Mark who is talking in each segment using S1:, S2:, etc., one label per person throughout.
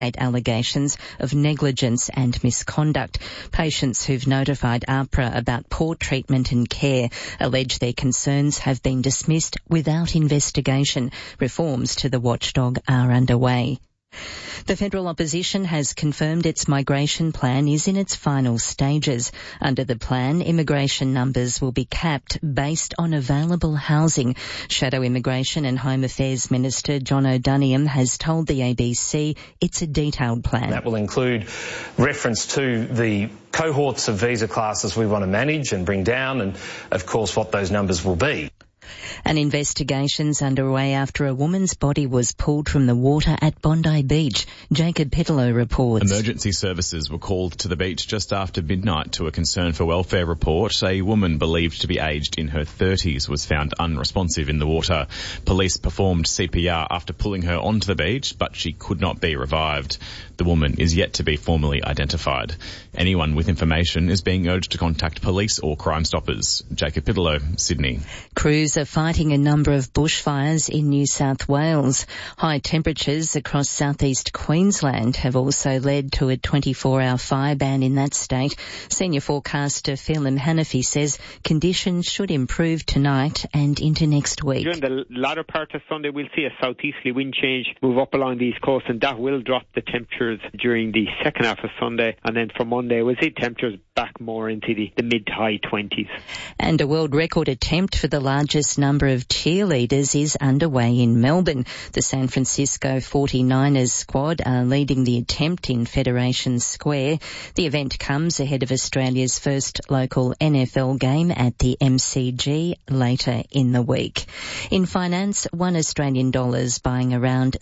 S1: allegations of negligence and misconduct. Patients who've notified AHPRA about poor treatment and care allege their concerns have been dismissed without investigation. Reforms to the watchdog are underway. The federal opposition has confirmed its migration plan is in its final stages. Under the plan, immigration numbers will be capped based on available housing. Shadow Immigration and Home Affairs Minister John O'Donoghue has told the ABC it's a detailed plan.
S2: That will include reference to the cohorts of visa classes we want to manage and bring down and, of course, what those numbers will be.
S1: An investigation's underway after a woman's body was pulled from the water at Bondi Beach. Jacob Petolo reports.
S3: Emergency services were called to the beach just after midnight to a concern for welfare report. A woman believed to be aged in her 30s was found unresponsive in the water. Police performed CPR after pulling her onto the beach, but she could not be revived. The woman is yet to be formally identified. Anyone with information is being urged to contact police or Crime Stoppers. Jacob Petolo, Sydney.
S1: Crews are fighting a number of bushfires in New South Wales. High temperatures across southeast Queensland have also led to a 24-hour fire ban in that state. Senior forecaster Phelim Hanafi says conditions should improve tonight and into next week.
S4: During the latter part of Sunday, we'll see a southeasterly wind change move up along the east coast, and that will drop the temperatures during the second half of Sunday. And then for Monday, we'll see temperatures back more into the mid to high 20s.
S1: And a world record attempt for the largest number of cheerleaders is underway in Melbourne. The San Francisco 49ers squad are leading the attempt in Federation Square. The event comes ahead of Australia's first local NFL game at the MCG later in the week. In finance, $1 Australian buying around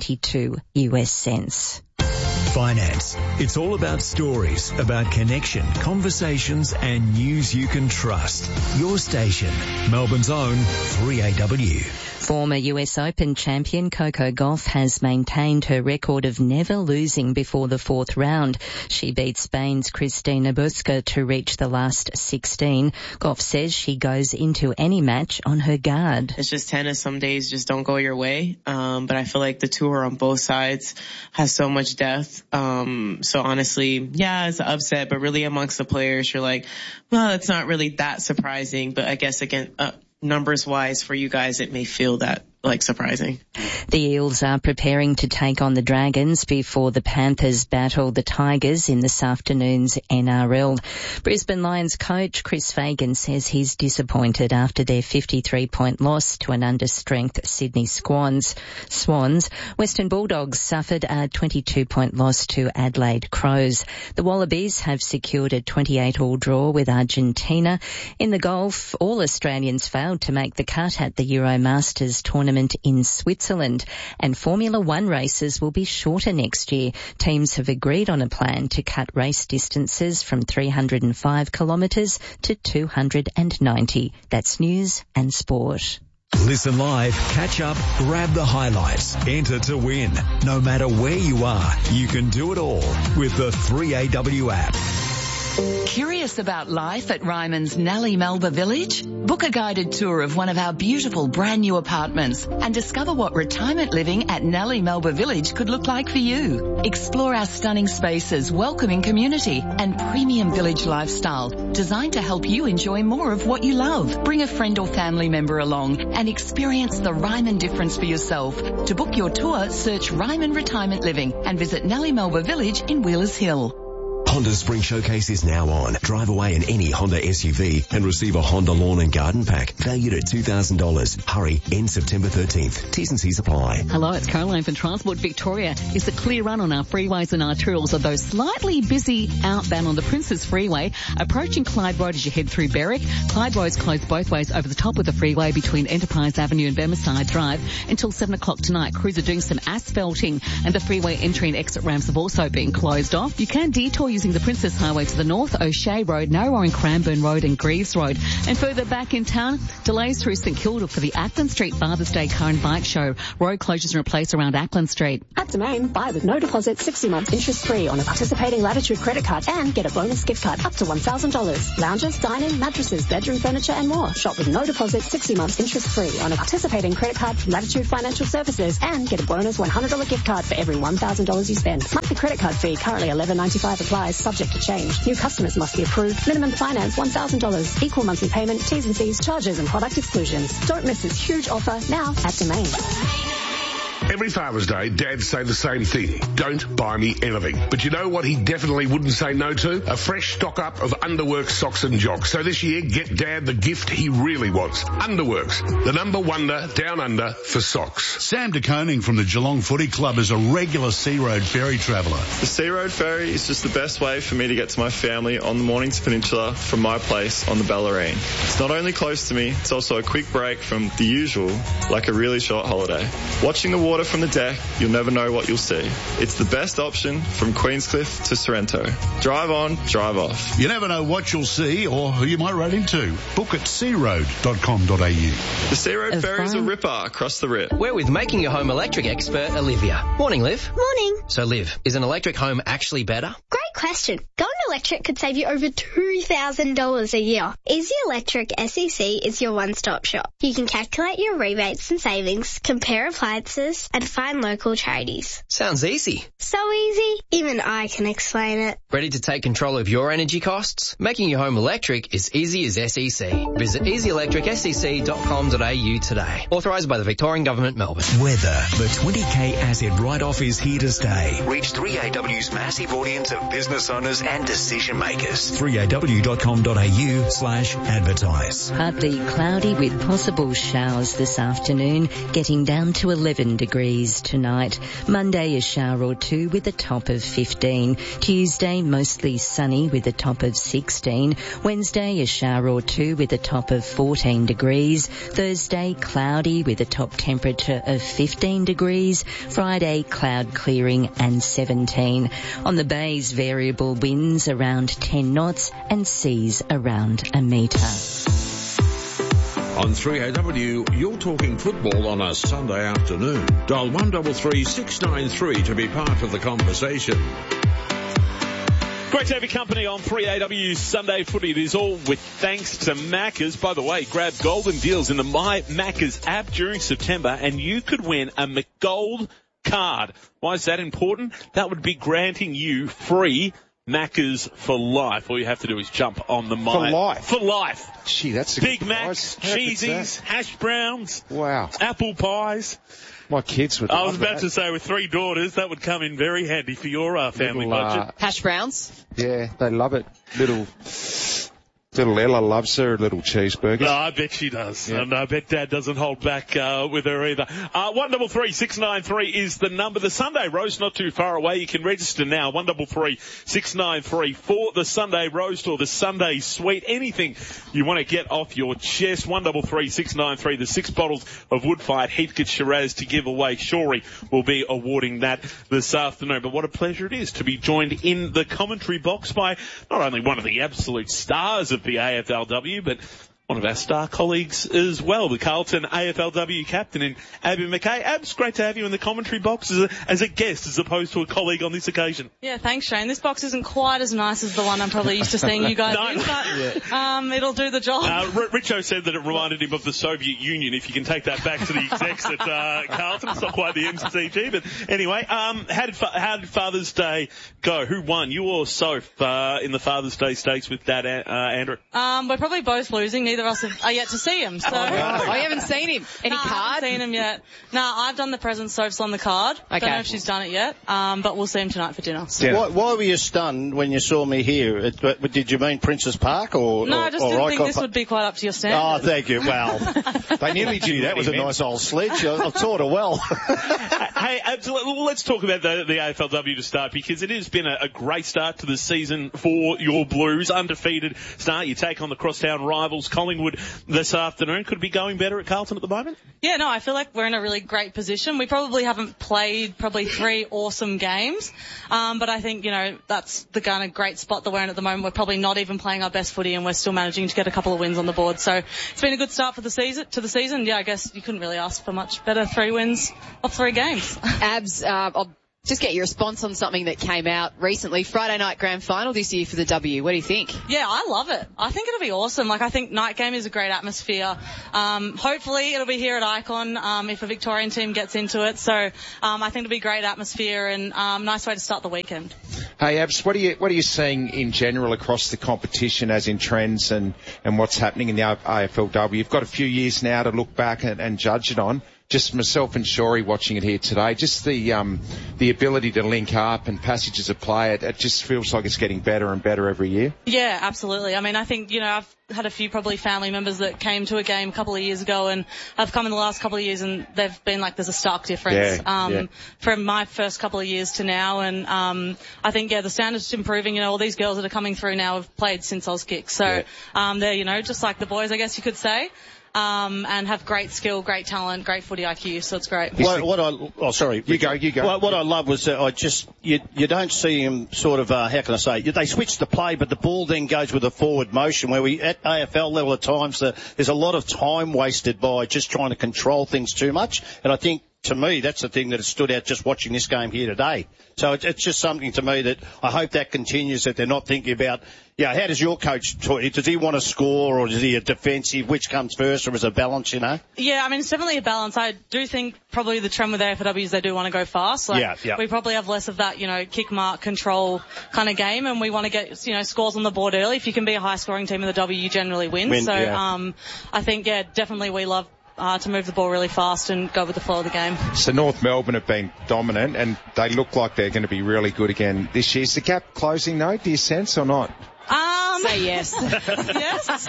S1: 72 US cents.
S5: Finance. It's all about stories, about connection, conversations and news you can trust. Your station, Melbourne's own 3AW.
S1: Former US Open champion Coco Gauff has maintained her record of never losing before the fourth round. She beat Spain's Cristina Busca to reach the last 16. Gauff says she goes into any match on her guard.
S6: It's just tennis. Some days just don't go your way. But I feel like the tour on both sides has so much depth. So honestly, yeah, it's an upset, but really amongst the players, you're like, well, it's not really that surprising. But I guess again, numbers wise for you guys, it may feel that like surprising.
S1: The Eels are preparing to take on the Dragons before the Panthers battle the Tigers in this afternoon's NRL. Brisbane Lions coach Chris Fagan says he's disappointed after their 53-point loss to an understrength Sydney Swans. Western Bulldogs suffered a 22-point loss to Adelaide Crows. The Wallabies have secured a 28-all draw with Argentina. In the golf, all Australians failed to make the cut at the Euromasters tournament in Switzerland, and Formula One races will be shorter next year. Teams have agreed on a plan to cut race distances from 305 kilometres to 290. That's news and sport.
S5: Listen live, catch up, grab the highlights, enter to win. No matter where you are, you can do it all with the 3AW app.
S7: Curious about life at Ryman's Nellie Melba Village? Book a guided tour of one of our beautiful brand new apartments and discover what retirement living at Nellie Melba Village could look like for you. Explore our stunning spaces, welcoming community and premium village lifestyle designed to help you enjoy more of what you love. Bring a friend or family member along and experience the Ryman difference for yourself. To book your tour, search Ryman Retirement Living and visit Nellie Melba Village in Wheelers Hill.
S5: Honda Spring Showcase is now on. Drive away in any Honda SUV and receive a Honda Lawn and Garden Pack valued at $2,000. Hurry, end September 13th. T's and C's apply.
S8: Hello, it's Caroline from Transport Victoria. It's a clear run on our freeways and arterials, although slightly busy outbound on the Princes Freeway. Approaching Clyde Road as you head through Berwick. Clyde Road's closed both ways over the top of the freeway between Enterprise Avenue and Bemiside Drive until 7 o'clock tonight. Crews are doing some asphalting and the freeway entry and exit ramps have also been closed off. You can detour your using the Princess Highway to the north, O'Shea Road, Narrow and Cranbourne Road and Greaves Road. And further back in town, delays through St Kilda for the Ackland Street Father's Day car and bike show. Road closures in place around Ackland Street.
S9: At Domain, buy with no deposit, 60 months interest free on a participating Latitude credit card and get a bonus gift card up to $1,000. Lounges, dining, mattresses, bedroom furniture and more. Shop with no deposit, 60 months interest free on a participating credit card from Latitude Financial Services and get a bonus $100 gift card for every $1,000 you spend. Monthly credit card fee currently $11.95 applies, subject to change. New customers must be approved. Minimum finance $1,000. Equal monthly payment, T's and C's, charges and product exclusions. Don't miss this huge offer now at Domain.
S10: Every Father's Day, dads say the same thing. Don't buy me anything. But you know what he definitely wouldn't say no to? A fresh stock-up of Underworks socks and jocks. So this year, get Dad the gift he really wants. Underworks, the number wonder down under for socks.
S11: Sam de Koning from the Geelong Footy Club is a regular Sea Road ferry traveller.
S12: The Sea Road ferry is just the best way for me to get to my family on the Mornington Peninsula from my place on the Bellarine. It's not only close to me, it's also a quick break from the usual, like a really short holiday. Watching the water from the deck, you'll never know what you'll see. It's the best option from Queenscliff to Sorrento. Drive on, drive off.
S11: You never know what you'll see or who you might run into. Book at searoad.com.au.
S12: The Sea Road ferry is a ripper across the rip.
S13: We're with Making Your Home Electric expert Olivia. Morning, Liv.
S14: Morning.
S13: So, Liv, is an electric home actually better?
S14: Great question. Going electric could save you over $2,000 a year. Easy Electric SEC is your one-stop shop. You can calculate your rebates and savings, compare appliances, and find local charities.
S13: Sounds easy.
S14: So easy, even I can explain it.
S13: Ready to take control of your energy costs? Making your home electric is easy as SEC. Visit easyelectricsec.com.au today. Authorised by the Victorian Government, Melbourne.
S5: Weather. The 20k asset write-off is here to stay. Reach 3AW's massive audience of business owners and decision makers. 3AW.com.au/advertise.
S1: Partly cloudy with possible showers this afternoon, getting down to 11 degrees tonight. Monday, a shower or two with a top of 15. Tuesday, mostly sunny with a top of 16. Wednesday, a shower or two with a top of 14 degrees. Thursday, cloudy with a top temperature of 15 degrees. Friday, cloud clearing and 17. On the bays, variable winds around 10 knots and seas around a metre.
S15: On 3AW, you're talking football on a Sunday afternoon. Dial 133 693 to be part of the conversation.
S16: Great to have your company on 3AW Sunday Footy. It is all with thanks to Maccas. By the way, grab golden deals in the My Maccas app during September and you could win a McGold card. Why is that important? That would be granting you free Maccas for life. All you have to do is jump on the My...
S17: For life?
S16: For life.
S17: Gee, that's a
S16: Big
S17: good
S16: Macs,
S17: price.
S16: cheesies, hash browns.
S17: Wow.
S16: Apple pies.
S17: My kids would
S16: I was
S17: love
S16: about
S17: that.
S16: to say, with 3 daughters, that would come in very handy for your family budget.
S18: Hash browns?
S17: Yeah, they love it. Little Ella loves her little cheeseburgers.
S16: No, I bet she does.
S17: Yeah.
S16: And I bet Dad doesn't hold back with her either. 133 693 is the number. The Sunday roast not too far away. You can register now. 133 693 for the Sunday roast or the Sunday sweet. Anything you want to get off your chest. 133 693. The 6 bottles of Woodfired Heathcote Shiraz to give away. Shorey will be awarding that this afternoon. But what a pleasure it is to be joined in the commentary box by not only one of the absolute stars of the AFLW, but one of our star colleagues as well, the Carlton AFLW captain in Abby McKay. Abs, great to have you in the commentary box as a guest as opposed to a colleague on this occasion.
S19: Yeah, thanks, Shane. This box isn't quite as nice as the one I'm probably used to seeing you guys in, but it'll do the job.
S16: Richo said that it reminded him of the Soviet Union, if you can take that back to the execs at Carlton. It's not quite the MCG, but anyway, how did Father's Day go? Who won, you or Soph, in the Father's Day stakes with Dad, Andrew?
S19: We're probably both losing. Neither of us are yet to see him. So.
S18: Oh, you haven't seen him? Any card?
S19: I haven't seen him yet. No, I've done the present. Soph's on the card.
S18: Okay.
S19: Don't know if she's done it yet, but we'll see him tonight for dinner.
S20: So. Why were you stunned when you saw me here? Did you mean Princess Park or?
S19: No, I just didn't think this would be quite up to your standards.
S20: Oh, thank you. Well, they nearly did. That was a nice old sledge. I taught her well.
S16: Hey, absolutely. Well, let's talk about the AFLW to start, because it has been a great start to the season for your Blues. Undefeated start. You take on the crosstown rivals, Collingwood this afternoon. Could it be going better at Carlton at the moment?
S19: Yeah, no, I feel like we're in a really great position. We probably haven't played 3 awesome games, but I think, that's the kind of great spot that we're in at the moment. We're probably not even playing our best footy and we're still managing to get a couple of wins on the board. So it's been a good start to the season. Yeah, I guess you couldn't really ask for much better. 3 wins off 3 games.
S18: Abs, I'll just get your response on something that came out recently. Friday night grand final this year for the W. What do you think?
S19: Yeah, I love it. I think it'll be awesome. I think night game is a great atmosphere. Hopefully it'll be here at Icon, if a Victorian team gets into it. So, I think it'll be a great atmosphere and, nice way to start the weekend.
S17: Hey, Abs, what are you seeing in general across the competition as in trends and what's happening in the AFLW? You've got a few years now to look back and judge it on. Just myself and Shorey watching it here today, just the ability to link up and passages of play, it just feels like it's getting better and better every year.
S19: Yeah, absolutely. I mean, I think, I've had a few probably family members that came to a game a couple of years ago and have come in the last couple of years and they've been like, there's a stark difference, from my first couple of years to now. And, I think, the standard's improving. All these girls that are coming through now have played since Auskick. So, they're, just like the boys, I guess you could say. And have great skill, great talent, great footy IQ, so it's great.
S20: Sorry. You go. What I love was that you don't see him sort of, how can I say, they switch the play, but the ball then goes with a forward motion where at AFL level at times there's a lot of time wasted by just trying to control things too much. And I think, to me, that's the thing that has stood out just watching this game here today. So it's just something to me that I hope that continues, that they're not thinking about, how does your coach talk? Does he want to score or is he a defensive? Which comes first, or is it a balance, Yeah,
S19: I mean, it's definitely a balance. I do think probably the trend with AFLW is they do want to go fast. We probably have less of that, kick, mark, control kind of game, and we want to get, scores on the board early. If you can be a high-scoring team in the W, you generally win. I think, definitely we love to move the ball really fast and go with the flow of the game.
S17: So North Melbourne have been dominant and they look like they're going to be really good again this year. Is the gap closing though, do you sense, or not?
S18: Say yes.
S19: Yes.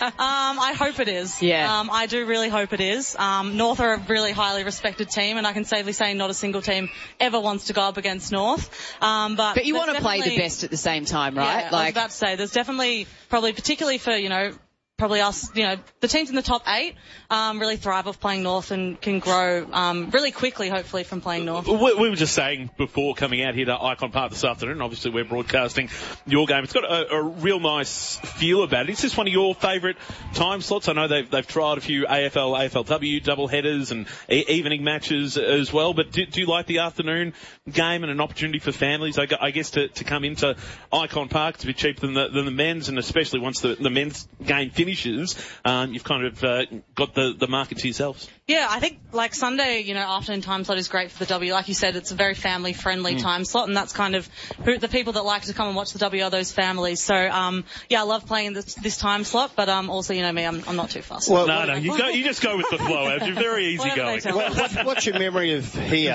S19: I hope it is.
S18: Yeah.
S19: I do really hope it is. North are a really highly respected team, and I can safely say not a single team ever wants to go up against North. But
S18: you want to play the best at the same time, right?
S19: Yeah, I was about to say, there's definitely, probably particularly for, probably us, the teams in the top 8 really thrive off playing North and can grow really quickly, hopefully, from playing North.
S16: We were just saying before coming out here to Icon Park this afternoon, obviously we're broadcasting your game. It's got a real nice feel about it. Is this one of your favourite time slots? I know they've trialled a few AFLW double headers and evening matches as well, but do you like the afternoon game and an opportunity for families, I guess, to come into Icon Park? It's a bit cheaper than the men's, and especially once the men's game finishes, you've kind of got the market to yourselves.
S19: Yeah, I think like Sunday, afternoon time slot is great for the W. Like you said, it's a very family-friendly time slot, and that's kind of the people that like to come and watch the W are those families. So, I love playing this time slot, but also, me, I'm not too fussed.
S16: Well, no, you just go with the flow. You're very easygoing.
S20: What's your memory of here,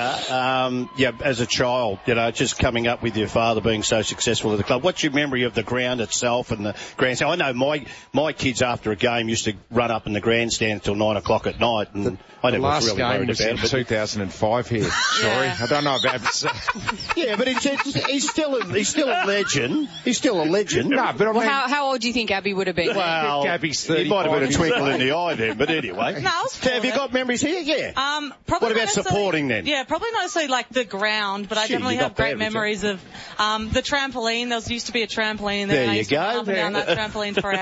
S20: as a child, just coming up with your father being so successful at the club? What's your memory of the ground itself and the grandstand? I know my kids after a game used to run up in the grandstand until 9 o'clock at night, and I never was really worried about it.
S17: The last game was in 2005 here. Sorry, I don't know about.
S20: Yeah, but he's still a legend. He's still a legend.
S17: No, but I mean,
S18: how old do you think Abby would have been?
S20: Well,
S17: Gabby's 35.
S20: He might have been a twinkle in the eye then, but anyway.
S19: No,
S20: have you got memories here? Yeah.
S19: Probably
S20: what about supporting then?
S19: Yeah, probably not necessarily like the ground, but I definitely have great memories of the trampoline. There used to be a trampoline there.
S20: There you go.
S19: Up and down that trampoline for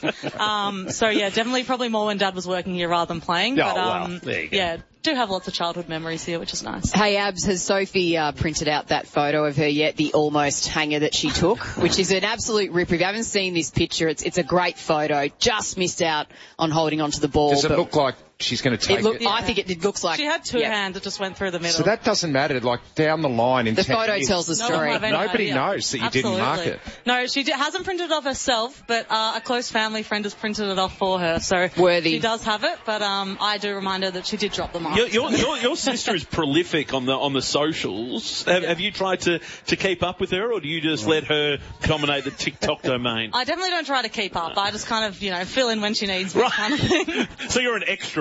S19: hours. So yeah, definitely probably more when Dad was working here rather than playing. But do have lots of childhood memories here, which is nice.
S18: Hey, Abs, has Sophie printed out that photo of her yet, the almost hanger that she took, which is an absolute ripper. If you haven't seen this picture, it's a great photo. Just missed out on holding onto the ball.
S17: Does it look like she's going to take it?
S18: I think it looks like...
S19: She had two hands that just went through the middle.
S17: So that doesn't matter, like down the line in
S18: the photo tells the story.
S17: Nobody knows that you didn't mark it.
S19: No, she hasn't printed it off herself, but a close family friend has printed it off for her. So
S18: worthy.
S19: She does have it, but I do remind her that she did drop them off.
S16: Your sister is prolific on the socials. Have you tried to keep up with her, or do you just let her dominate the TikTok domain?
S19: I definitely don't try to keep up. I just kind of, fill in when she needs me kind of thing.
S16: So you're an extra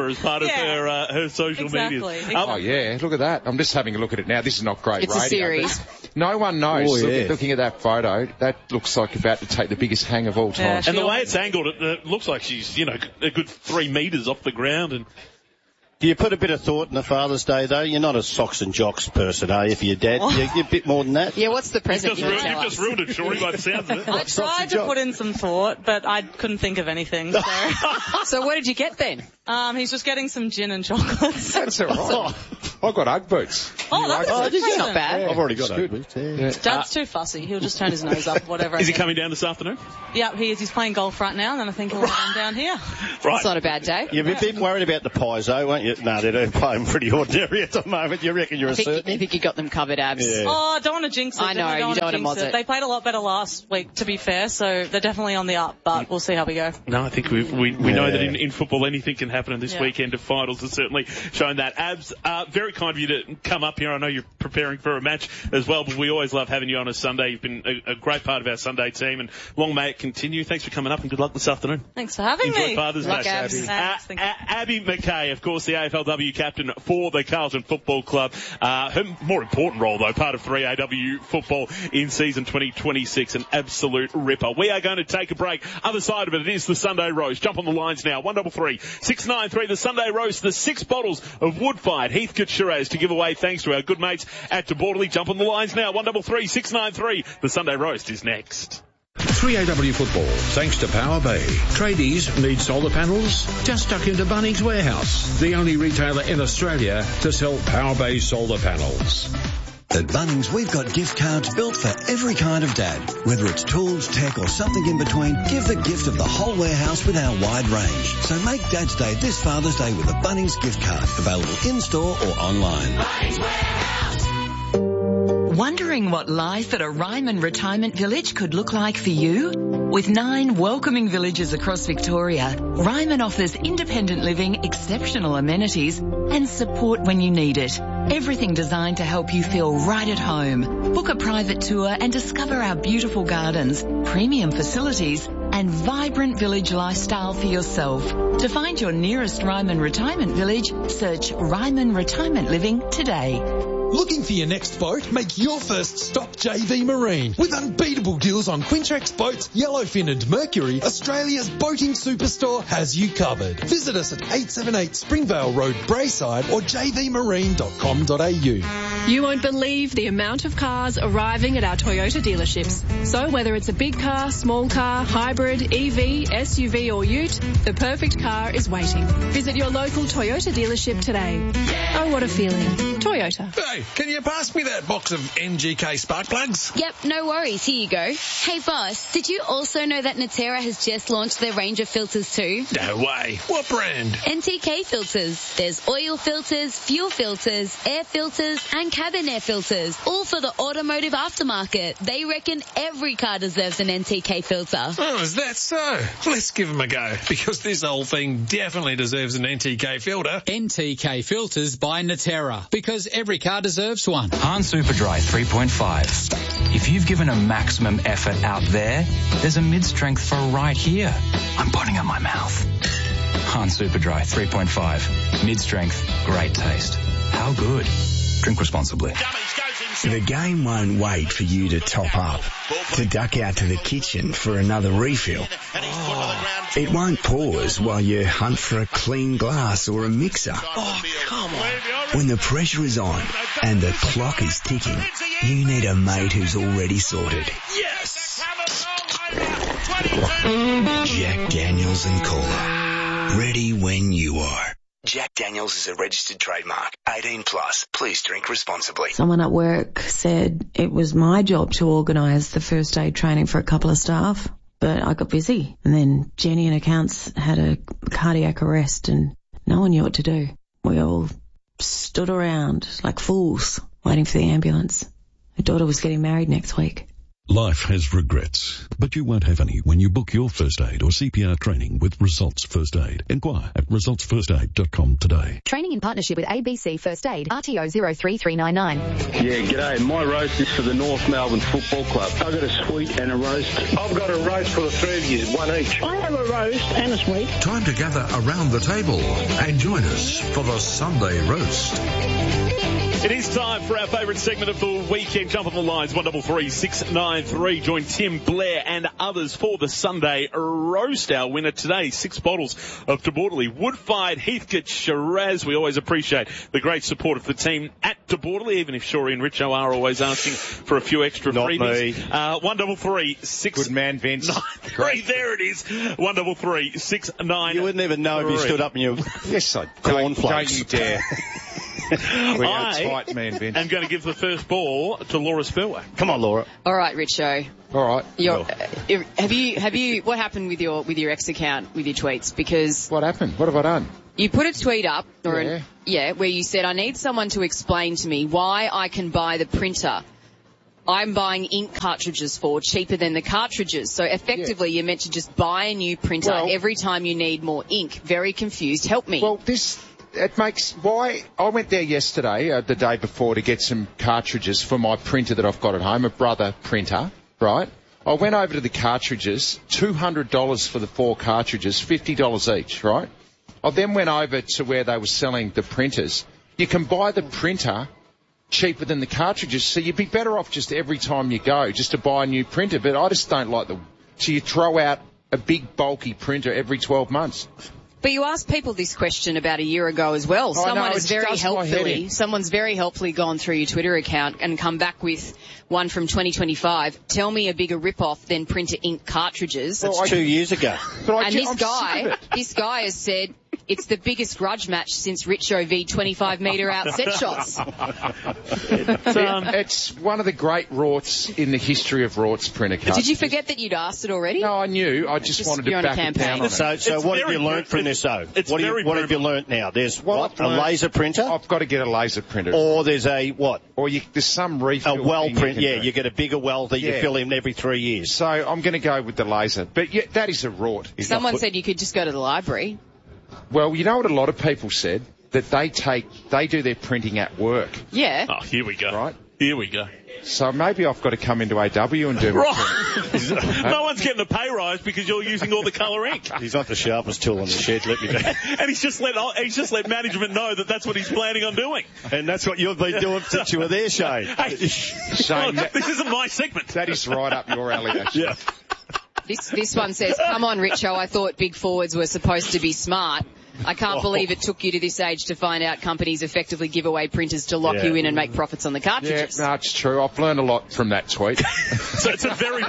S16: her as part of her social media.
S17: Oh, yeah, look at that. I'm just having a look at it now. This is not great
S18: It's
S17: radio.
S18: a series.
S17: No one knows.
S20: Oh, yeah.
S17: Looking at that photo, that looks like about to take the biggest hang of all time.
S16: Yeah, and the way it's angled, it looks like she's, a good 3 metres off the ground. And
S20: do you put a bit of thought in the Father's Day, though? You're not a socks and jocks person, are you, for your dad? You're a bit more than that?
S18: Yeah, what's the present?
S16: You've just ruined it, Shorty, by the sounds of it.
S19: I tried to put in some thought, but I couldn't think of anything. So,
S18: so what did you get then?
S19: He's just getting some gin and chocolates.
S17: That's all right. I've got Ugg boots.
S19: Oh, that's
S18: not bad.
S17: Yeah,
S20: I've already got Ugg boots. Yeah.
S19: Dad's too fussy. He'll just turn his nose up, whatever.
S16: Is he coming down this afternoon?
S19: Yeah, he is. He's playing golf right now, and then I think he'll come down here.
S16: Right.
S18: It's not a bad day.
S20: You're a bit worried about the pies, though, weren't you? No, they're playing pretty ordinary at the moment. You reckon you're
S18: I think you got them covered, Abs.
S20: Yeah.
S19: Oh, I don't want to jinx it.
S18: I know, you don't want to moz it.
S19: They played a lot better last week, to be fair, so they're definitely on the up, but we'll see how we go.
S16: No, I think we know that in football anything can happen, and this weekend of finals has certainly shown that. Abs, very kind of you to come up here. I know you're preparing for a match as well, but we always love having you on a Sunday. You've been a great part of our Sunday team, and long may it continue. Thanks for coming up, and good luck this afternoon.
S19: Thanks for having me.
S16: Enjoy Father's Day. Abby McKay, of course, the AFLW captain for the Carlton Football Club. Her more important role, though, part of 3AW football in season 2026, an absolute ripper. We are going to take a break. Other side of it is the Sunday Roast. Jump on the lines now. 133 693. The Sunday Roast. The 6 bottles of Woodfired Heathcote Shiraz to give away thanks to our good mates at De Borderley. Jump on the lines now. 133 693. The Sunday Roast is next.
S15: 3AW Football, thanks to Power Bay. Tradies need solar panels? Just duck into Bunnings Warehouse, the only retailer in Australia to sell Power Bay solar panels.
S21: At Bunnings, we've got gift cards built for every kind of dad. Whether it's tools, tech or something in between, give the gift of the whole warehouse with our wide range. So make Dad's Day this Father's Day with a Bunnings gift card. Available in-store or online. Bunnings Warehouse.
S7: Wondering what life at a Ryman retirement village could look like for you? With 9 welcoming villages across Victoria, Ryman offers independent living, exceptional amenities and support when you need it. Everything designed to help you feel right at home. Book a private tour and discover our beautiful gardens, premium facilities and vibrant village lifestyle for yourself. To find your nearest Ryman retirement village, search Ryman Retirement Living today.
S22: Looking for your next boat? Make your first stop JV Marine. With unbeatable deals on Quintrex boats, Yellowfin and Mercury, Australia's boating superstore has you covered. Visit us at 878 Springvale Road, Brayside or jvmarine.com.au.
S23: You won't believe the amount of cars arriving at our Toyota dealerships. So whether it's a big car, small car, hybrid, EV, SUV or ute, the perfect car is waiting. Visit your local Toyota dealership today. Oh, what a feeling. Toyota.
S22: Hey, can you pass me that box of NGK spark plugs?
S24: Yep, no worries. Here you go. Hey, boss, did you also know that Natera has just launched their range of filters too?
S22: No way. What brand?
S24: NTK filters. There's oil filters, fuel filters, air filters, and cabin air filters, all for the automotive aftermarket. They reckon every car deserves an NTK filter.
S22: Oh, is that so? Let's give them a go, because this whole thing definitely deserves an NTK filter.
S25: NTK filters by Natera, because every car deserves one.
S26: Han Superdry 3.5. If you've given a maximum effort out there, there's a mid-strength for right here. I'm putting in my mouth. Han Superdry 3.5. Mid-strength, great taste. How good? Drink responsibly.
S27: The game won't wait for you to top up, to duck out to the kitchen for another refill. It won't pause while you hunt for a clean glass or a mixer.
S22: Oh, come on.
S27: When the pressure is on and the clock is ticking, you need a mate who's already sorted.
S22: Yes!
S27: Jack Daniels and Cola. Ready when you are. Jack Daniels is a registered trademark. 18 plus. Please drink responsibly.
S28: Someone at work said it was my job to organise the first aid training for a couple of staff, but I got busy. And then Jenny in accounts had a cardiac arrest and no one knew what to do. We all stood around like fools waiting for the ambulance. Her daughter was getting married next week.
S2: Life has regrets, but you won't have any when you book your first aid or CPR training with Results First Aid. Inquire at resultsfirstaid.com today.
S3: Training in partnership with ABC First Aid, RTO 03399.
S4: Yeah, g'day. My roast is for the North Melbourne Football Club. I've got a sweet and a roast. I've got a roast for the three of you, one each.
S6: I have a roast and a sweet.
S15: Time to gather around the table and join us for the Sunday Roast.
S16: It is time for our favourite segment of the weekend. Jump on the lines, 133 693. Join Tim, Blair and others for the Sunday Roast. Our winner today, 6 bottles of De Bordeley Wood-fired Heathcote Shiraz. We always appreciate the great support of the team at De Bordeley, even if Shorey and Richo are always asking for a few extra freebies. 133 6...
S17: Good man, Vince.
S16: 93. There it is. 133 693.
S20: You wouldn't even know if you stood up in your
S17: yes, I
S20: cornflakes.
S17: Don't you dare.
S16: I am going to give the first ball to Laura Spurway.
S20: Come on, Laura.
S18: All right, Richo.
S17: All right.
S18: Have you? What happened with your ex account with your tweets? Because
S17: what happened? What have I done?
S18: You put a tweet up, where you said, "I need someone to explain to me why I can buy the printer I'm buying ink cartridges for cheaper than the cartridges." So effectively, you're meant to just buy a new printer every time you need more ink. Very confused. Help me.
S17: Well, it makes why I went there yesterday, the day before, to get some cartridges for my printer that I've got at home, a Brother printer, right? I went over to the cartridges, $200 for the 4 cartridges, $50 each, right? I then went over to where they were selling the printers. You can buy the printer cheaper than the cartridges, so you'd be better off just every time you go just to buy a new printer. But I just don't like so you throw out a big bulky printer every 12 months.
S18: But you asked people this question about a year ago as well. Someone's very helpfully gone through your Twitter account and come back with one from 2025. Tell me a bigger rip-off than printer ink cartridges.
S20: That's 2 years ago.
S18: And this guy has said it's the biggest grudge match since Richo v 25-metre out set shots.
S17: It's one of the great rorts in the history of rorts printer cartridges.
S18: Did you forget that you'd asked it already?
S17: No, I knew. I just wanted to back it down on it.
S20: So what have you learned from this, though? What have you learnt now? There's a laser printer?
S17: I've got to get a laser printer.
S20: Or there's a what?
S17: Or there's some refill.
S20: A well print, you get a bigger well that you fill in every 3 years.
S17: So I'm going to go with the laser. But that is a rort.
S18: Someone said you could just go to the library.
S17: Well, you know what a lot of people said? That they do their printing at work.
S18: Yeah.
S16: Oh, here we go.
S17: Right?
S16: Here we go.
S17: So maybe I've got to come into AW and do
S16: right. No one's getting a pay rise because you're using all the colour ink.
S20: He's not the sharpest tool in the shed, let me know.
S16: And he's just let management know that that's what he's planning on doing.
S20: And that's what you've been doing since you were there, Shane.
S17: Shane,
S16: this isn't my segment.
S17: That is right up your alley, actually.
S20: Yeah.
S18: This one says, "Come on, Richo, I thought big forwards were supposed to be smart. I can't believe it took you to this age to find out companies effectively give away printers to lock you in and make profits on the cartridges."
S17: Yeah, no, it's true. I've learned a lot from that tweet.
S16: So it's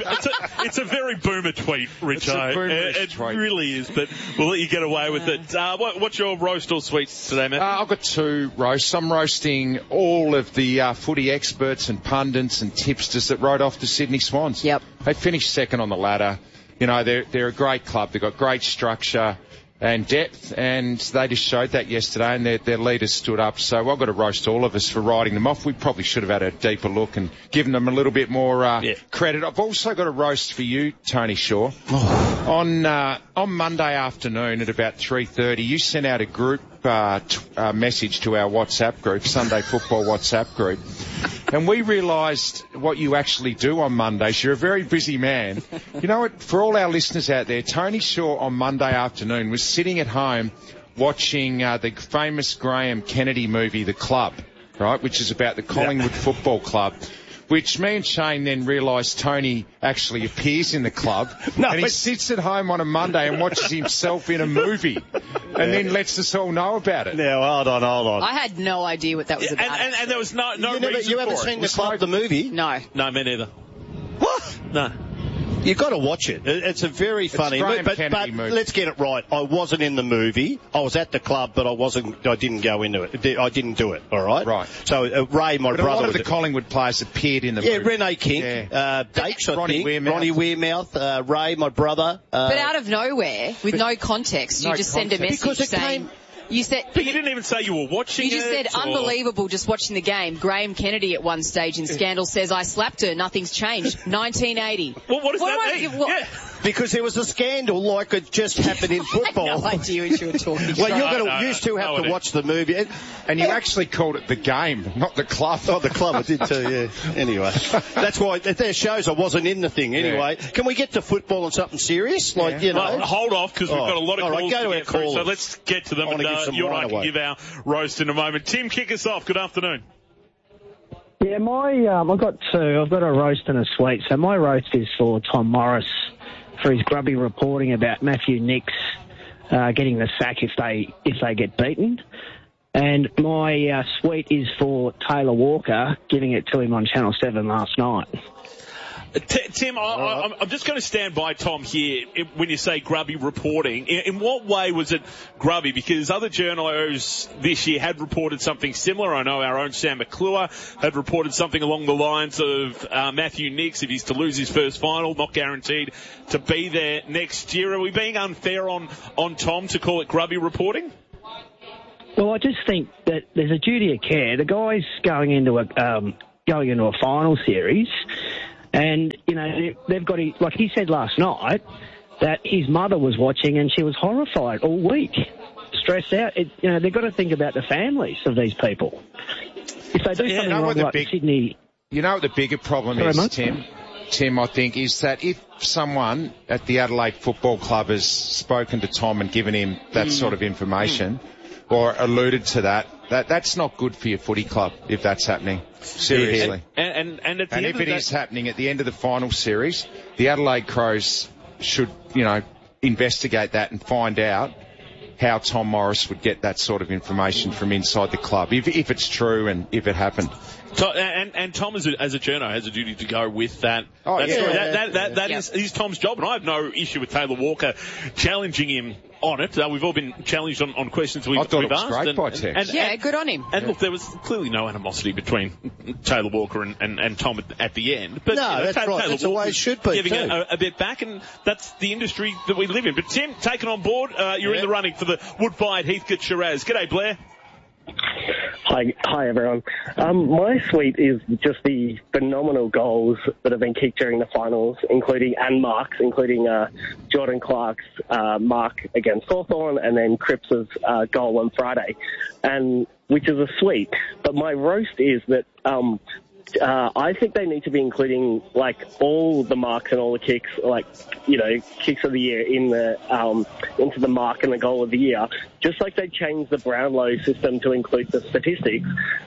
S16: a very boomer tweet, Richo. It really is, but we'll let you get away with it. What's your roast or sweets today, Matt?
S17: I've got 2 roasts. I'm roasting all of the footy experts and pundits and tipsters that rode off the Sydney Swans.
S18: Yep.
S17: They finished second on the ladder. You know, they're a great club. They've got great structure and depth, and they just showed that yesterday, and their leaders stood up. So I've got to roast all of us for riding them off. We probably should have had a deeper look and given them a little bit more credit. I've also got a roast for you, Tony Shaw. On Monday afternoon at about 3:30, you sent out a group message to our WhatsApp group, Sunday Football WhatsApp group. And we realised what you actually do on Mondays. You're a very busy man. You know what? For all our listeners out there, Tony Shaw on Monday afternoon was sitting at home watching the famous Graham Kennedy movie, The Club, right, which is about the Collingwood Football Club, which me and Shane then realised Tony actually appears in the club. And he sits at home on a Monday and watches himself in a movie and then lets us all know about it.
S20: Now, hold on.
S18: I had no idea what that was about.
S16: And there was no reason
S20: you haven't seen The Club, the movie?
S18: No.
S16: No, me neither.
S20: What?
S16: No.
S20: You've got to watch it. It's a very funny movie. But let's get it right. I wasn't in the movie. I was at the club, but I didn't go into it. I didn't do it, all right?
S17: Right.
S20: So Ray, my brother...
S17: a lot of the Collingwood players appeared in the movie.
S20: Yeah, Renee King, Dakes, I think. Ronnie Wearmouth, Ray, my brother.
S18: But out of nowhere, with no context, you just send a message saying... You said,
S16: but you didn't even say you were watching it.
S18: You just said unbelievable just watching the game. Graham Kennedy at one stage in Scandal says, I slapped her, nothing's changed. 1980.
S16: Well, what does that mean?
S18: Yeah.
S20: Because there was a scandal like it just happened in football.
S18: I had no idea what you were talking about.
S20: Well, you two have to watch the movie.
S17: And you actually called it the game, not the club.
S20: Oh, the club, I did too, yeah. Anyway, that's why there shows I wasn't in the thing. Anyway, can we get to football and something serious? Like, you know.
S16: Well, hold off, because we've got a lot of calls
S20: to get through,
S16: so let's get to them. And you and I can give our roast in a moment. Tim, kick us off. Good afternoon.
S6: Yeah, I've got two. I've got a roast and a sweet. So my roast is for Tom Morris for his grubby reporting about Matthew Nicks getting the sack if they get beaten. And my sweet is for Taylor Walker giving it to him on Channel 7 last night.
S16: Tim, I'm just going to stand by Tom here when you say grubby reporting. In what way was it grubby? Because other journos this year had reported something similar. I know our own Sam McClure had reported something along the lines of Matthew Nicks, if he's to lose his first final, not guaranteed to be there next year. Are we being unfair on Tom to call it grubby reporting?
S6: Well, I just think that there's a duty of care. The guy's going into a final series. And, you know, they've got, like he said last night, that his mother was watching and she was horrified all week, stressed out. They've got to think about the families of these people. If they do something wrong like Sydney...
S17: You know what the bigger problem is, Tim, I think, is that if someone at the Adelaide Football Club has spoken to Tom and given him that sort of information or alluded to that's not good for your footy club if that's happening. Seriously.
S16: And
S17: if it is happening at the end of the final series, the Adelaide Crows should, investigate that and find out how Tom Morris would get that sort of information from inside the club, if it's true and if it happened.
S16: And Tom, as a journo, has a duty to go with that.
S17: Oh,
S16: that
S17: yeah.
S16: story. That is Tom's job, and I have no issue with Taylor Walker challenging him on it. We've all been challenged on questions we've asked.
S17: I thought it was great by text.
S18: Good on him.
S16: And look, there was clearly no animosity between Taylor Walker and Tom at the end. But,
S20: that's right.
S16: Taylor
S20: That's the way it should be.
S16: Giving a bit back, and that's the industry that we live in. But Tim, taken on board, you're in the running for the Woodfired Heathcote Shiraz. G'day, Blair.
S8: Hi everyone. My sweet is just the phenomenal goals that have been kicked during the finals, including Jordan Clark's mark against Hawthorn and then Cripps's goal on Friday, and which is a sweet. But my roast is that I think they need to be including all the marks and all the kicks, kicks of the year in the into the mark and the goal of the year. Just like they changed the Brownlow system to include the statistics,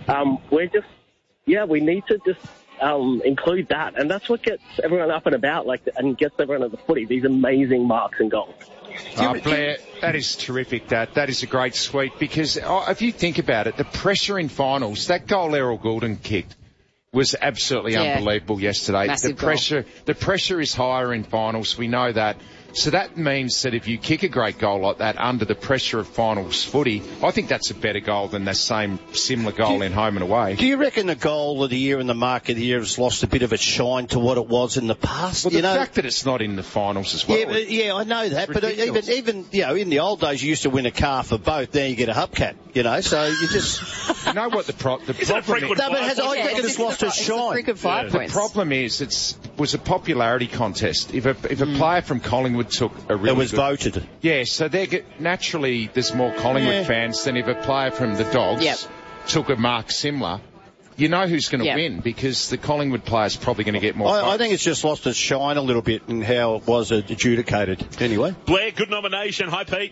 S8: we need to just include that, and that's what gets everyone up and about, and gets everyone at the footy. These amazing marks and goals.
S17: Blair, that is terrific. That is a great sweet, because if you think about it, the pressure in finals, that goal Errol Goulden kicked was absolutely unbelievable yesterday. The pressure is higher in finals. We know that. So that means that if you kick a great goal like that under the pressure of finals footy, I think that's a better goal than the similar goal in home and away.
S20: Do you reckon the goal of the year and the mark of the year has lost a bit of its shine to what it was in the past?
S17: Well, the fact that it's not in the finals as well.
S20: I know that. But even in the old days, you used to win a car for both. Now you get a hubcap, so you just...
S17: You know what the problem is?
S20: I reckon it's lost its shine.
S17: The problem is it was a popularity contest. If a player from Collingwood took a really
S20: it was voted.
S17: Yeah, so naturally there's more Collingwood fans than if a player from the Dogs took a mark similar. You know who's going to win, because the Collingwood player's probably going to get more votes.
S20: I think it's just lost its shine a little bit in how it was adjudicated. Anyway.
S16: Blair, good nomination. Hi, Pete.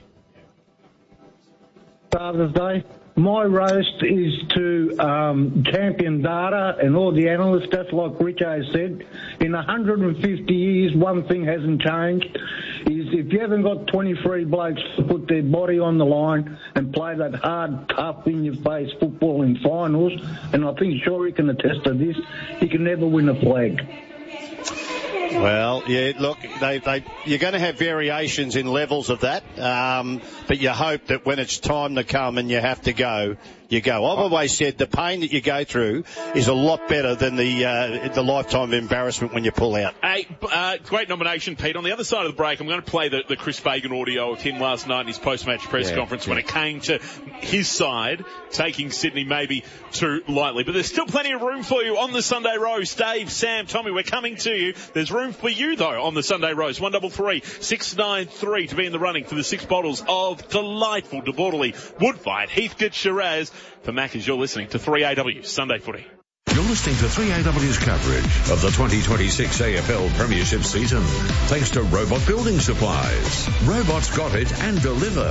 S9: Father's Day. My roast is to Champion Data and all the analysts, just like Richo said. In 150 years, one thing hasn't changed, is if you haven't got 23 blokes to put their body on the line and play that hard, tough, in-your-face football in finals, and I think sure he can attest to this, he can never win a flag.
S20: Well, look, you're going to have variations in levels of that, but you hope that when it's time to come and you have to go, you go. I've always said the pain that you go through is a lot better than the lifetime of embarrassment when you pull out.
S16: Hey, great nomination, Pete. On the other side of the break, I'm going to play the Chris Fagan audio of him last night in his post-match press conference when it came to his side taking Sydney maybe too lightly. But there's still plenty of room for you on the Sunday Roast. Dave, Sam, Tommy, we're coming to you. There's room for you, though, on the Sunday Roast. 133-693 to be in the running for the 6 bottles of delightful De Bordeley Woodfight Heathcote Shiraz. For Maccas, you're listening to 3AW Sunday Footy.
S15: You're listening to 3AW's coverage of the 2026 AFL Premiership season. Thanks to Robot Building Supplies. Robots got it and deliver.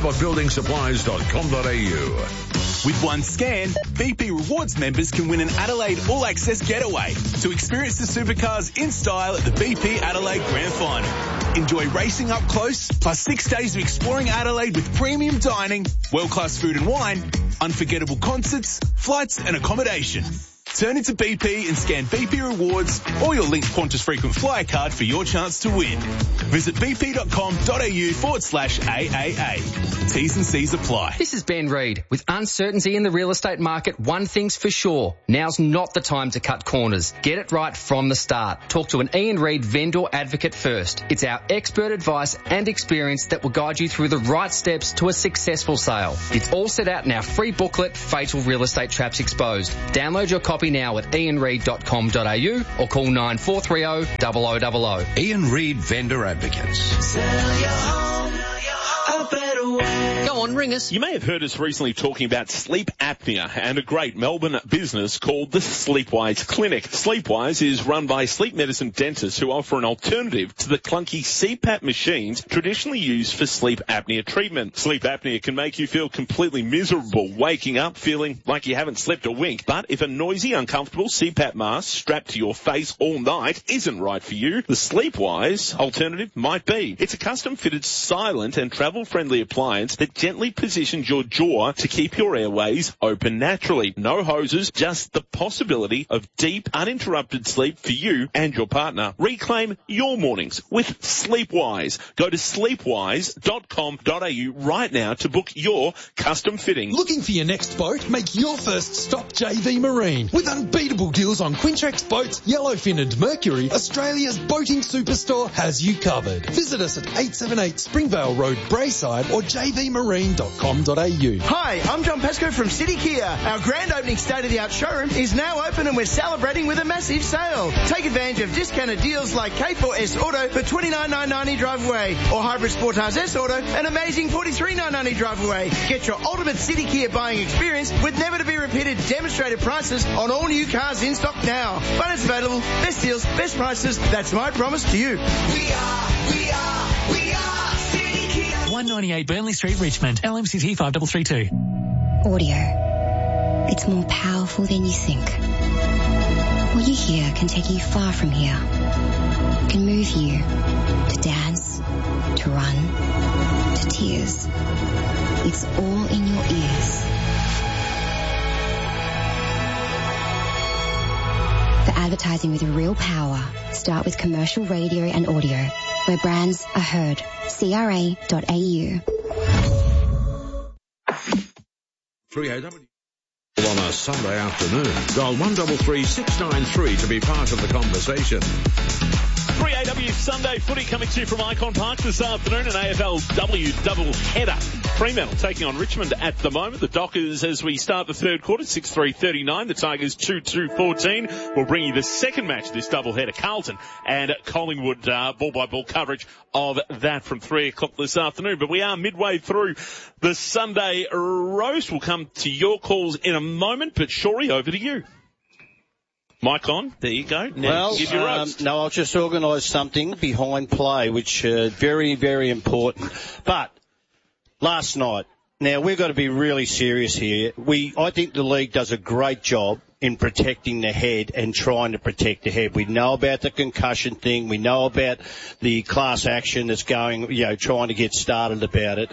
S15: robotbuildingsupplies.com.au.
S1: With one scan, BP Rewards members can win an Adelaide All Access getaway to experience the supercars in style at the BP Adelaide Grand Final. Enjoy racing up close, plus 6 days of exploring Adelaide with premium dining, world-class food and wine, unforgettable concerts, flights and accommodation. Turn into BP and scan BP Rewards or your linked Qantas frequent flyer card for your chance to win. Visit bp.com.au/AAA. T's and C's apply.
S5: This is Ben Reid. With uncertainty in the real estate market, one thing's for sure. Now's not the time to cut corners. Get it right from the start. Talk to an Ian Reid vendor advocate first. It's our expert advice and experience that will guide you through the right steps to a successful sale. It's all set out in our free booklet, Fatal Real Estate Traps Exposed. Download your copy now at ianreid.com.au or call 9430 0000.
S15: Ian Reid Vendor Advocates.
S1: Sell your home a better way.
S5: Go on, ring us.
S16: You may have heard us recently talking about sleep apnea and a great Melbourne business called the Sleepwise Clinic. Sleepwise is run by sleep medicine dentists who offer an alternative to the clunky CPAP machines traditionally used for sleep apnea treatment. Sleep apnea can make you feel completely miserable, waking up feeling like you haven't slept a wink. But if a noisy, uncomfortable CPAP mask strapped to your face all night isn't right for you, the Sleepwise alternative might be. It's a custom-fitted, silent and travel-friendly appliance that gently positions your jaw to keep your airways open naturally. No hoses, just the possibility of deep, uninterrupted sleep for you and your partner. Reclaim your mornings with Sleepwise. Go to sleepwise.com.au right now to book your custom fitting.
S22: Looking for your next boat? Make your first stop JV Marine. With unbeatable deals on Quintrex boats, Yellowfin and Mercury, Australia's boating superstore has you covered. Visit us at 878 Springvale Road, Brayside or jvmarine.com.au.
S10: Hi, I'm John Pesco from City Kia. Our grand opening state-of-the-art showroom is now open and we're celebrating with a massive sale. Take advantage of discounted deals like K4S Auto for $29,990 drive away or Hybrid Sportage S Auto, an amazing $43,990 drive away. Get your ultimate City Kia buying experience with never-to-be-repeated demonstrated prices on all new cars in stock now. Finance available, best deals, best prices. That's my promise to you. We are City Kia.
S11: 198 Burnley Street, Richmond. LMCT 5332.
S12: Audio. It's more powerful than you think. What you hear can take you far from here. It can move you to dance, to run, to tears. It's all in your ears. For advertising with real power, start with commercial radio and audio, where brands are heard. CRA.au.
S15: 3AW. On a Sunday afternoon, dial 133-693 to be part of the conversation.
S16: 3AW Sunday Footy coming to you from Icon Park this afternoon, an AFLW double-header. Fremantle taking on Richmond at the moment. The Dockers, as we start the third quarter, 6-3-39. The Tigers 2-2-14. We'll bring you the second match of this doubleheader, Carlton and Collingwood, ball-by-ball coverage of that from 3 o'clock this afternoon. But we are midway through the Sunday roast. We'll come to your calls in a moment, but Shorey, over to you. Mic on. There you go. Now give your roast.
S20: No, I'll just organise something behind play, which very, very important. But last night, now we've got to be really serious here. I think the league does a great job in protecting the head and trying to protect the head. We know about the concussion thing. We know about the class action that's going, trying to get started about it.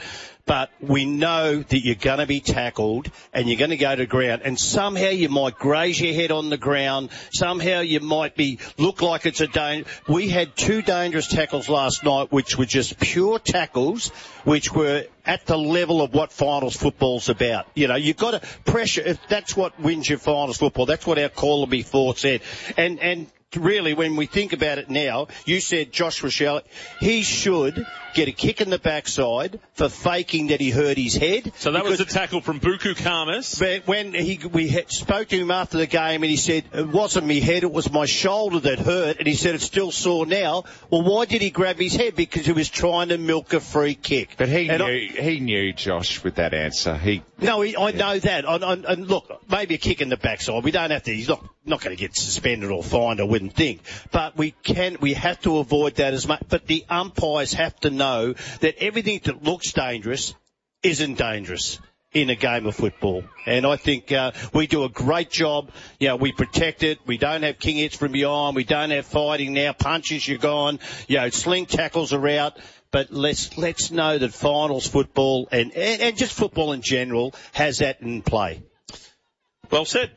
S20: but we know that you're going to be tackled and you're going to go to ground, and somehow you might graze your head on the ground. Somehow you might look like it's a danger. We had 2 dangerous tackles last night, which were just pure tackles, which were at the level of what finals football's about. You know, you've got to pressure. If that's what wins your finals football. That's what our caller before said. And really, when we think about it now, you said Josh Rochelle, he should get a kick in the backside for faking that he hurt his head.
S16: So that was a tackle from Buku Khamis.
S20: But when we spoke to him after the game, and he said, it wasn't my head, it was my shoulder that hurt, and he said it's still sore now. Well, why did he grab his head? Because he was trying to milk a free kick.
S17: But he knew, Josh, with that answer. I
S20: know that. And look, maybe a kick in the backside. We don't have to. He's not going to get suspended or fined, I wouldn't think. But we have to avoid that as much. But the umpires have to know that everything that looks dangerous isn't dangerous in a game of football. And I think we do a great job. You know, we protect it. We don't have king hits from behind. We don't have fighting now. Punches, you're gone. You know, sling tackles are out. But let's know that finals football and just football in general has that in play.
S16: Well said.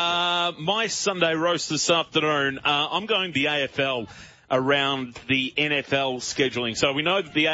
S16: My Sunday roast this afternoon, I'm going the AFL around the NFL scheduling. So we know that the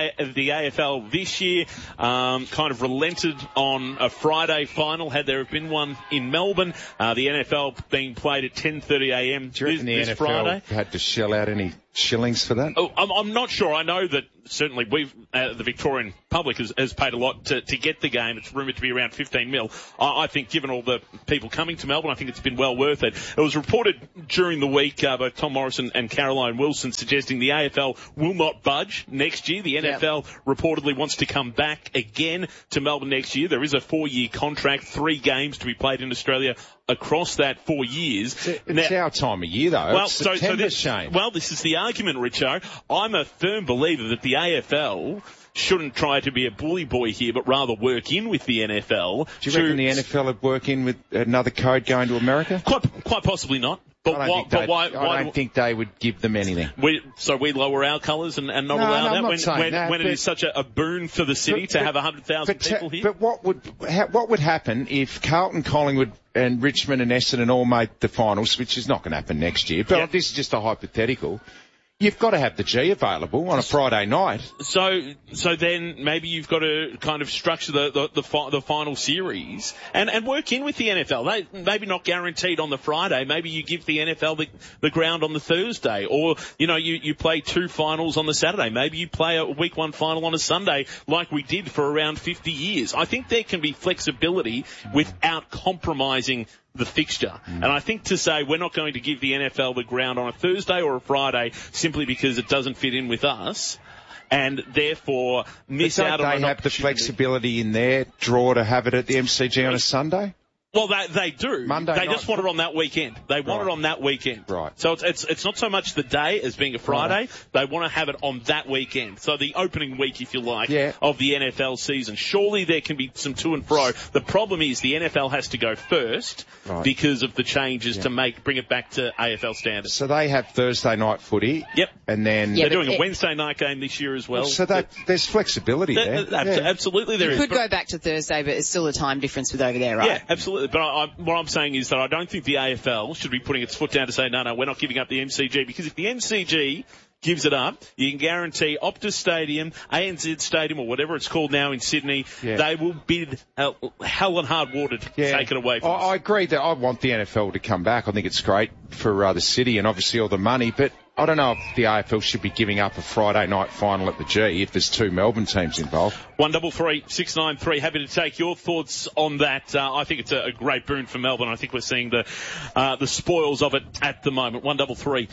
S16: AFL this year kind of relented on a Friday final, had there have been one in Melbourne. The NFL being played at 10:30 a.m. this Friday.
S17: Had to shell out any shillings for that?
S16: Oh, I'm not sure. I know that certainly the Victorian public has paid a lot to get the game. It's rumoured to be around 15 mil. I think given all the people coming to Melbourne, I think it's been well worth it. It was reported during the week, both Tom Morrison and Caroline Wilson suggesting the AFL will not budge next year. The NFL reportedly wants to come back again to Melbourne next year. There is a 4-year contract, 3 games to be played in Australia across that 4 years.
S17: It's our time of year, though.
S16: Well,
S17: Shane.
S16: Well, this is the argument, Richo. I'm a firm believer that the AFL shouldn't try to be a bully boy here, but rather work in with the NFL.
S17: Do you reckon the NFL would work in with another code going to America?
S16: Quite possibly not. But
S17: I don't think they would give them anything.
S16: So we lower our colours and not allow that when it is such a boon for the city to have 100,000 people here?
S17: But what would happen if Carlton, Collingwood and Richmond and Essendon all made the finals, which is not going to happen next year, but this is just a hypothetical. You've got to have the G available on a Friday night.
S16: So then maybe you've got to kind of structure the final series and work in with the NFL. Maybe not guaranteed on the Friday. Maybe you give the NFL the ground on the Thursday, or you play 2 finals on the Saturday. Maybe you play a week 1 final on a Sunday, like we did for around 50 years. I think there can be flexibility without compromising the fixture. And I think to say we're not going to give the NFL the ground on a Thursday or a Friday simply because it doesn't fit in with us, and therefore miss out on an opportunity.
S17: They have the flexibility in their draw to have it at the MCG on a Sunday?
S16: Well, they do.
S17: They
S16: just want it on that weekend. They want it on that weekend.
S17: Right.
S16: So it's not so much the day as being a Friday. Right. They want to have it on that weekend. So the opening week, if you like, of the NFL season. Surely there can be some to and fro. The problem is the NFL has to go first because of the changes to bring it back to AFL standards.
S17: So they have Thursday night footy.
S16: Yep.
S17: And then
S16: they're doing a Wednesday night game this year as well.
S17: So there's flexibility there.
S16: Absolutely there is.
S18: You could go back to Thursday, but it's still a time difference with over there, right?
S16: Yeah, absolutely. But what I'm saying is that I don't think the AFL should be putting its foot down to say, no, we're not giving up the MCG, because if the MCG gives it up, you can guarantee Optus Stadium, ANZ Stadium, or whatever it's called now in Sydney, they will bid hell and hard water to take it away from us.
S17: I agree that I want the NFL to come back. I think it's great for the city and obviously all the money, but I don't know if the AFL should be giving up a Friday night final at the G if there's 2 Melbourne teams involved.
S16: 133 693. Happy to take your thoughts on that. I think it's a great boon for Melbourne. I think we're seeing the spoils of it at the moment. 133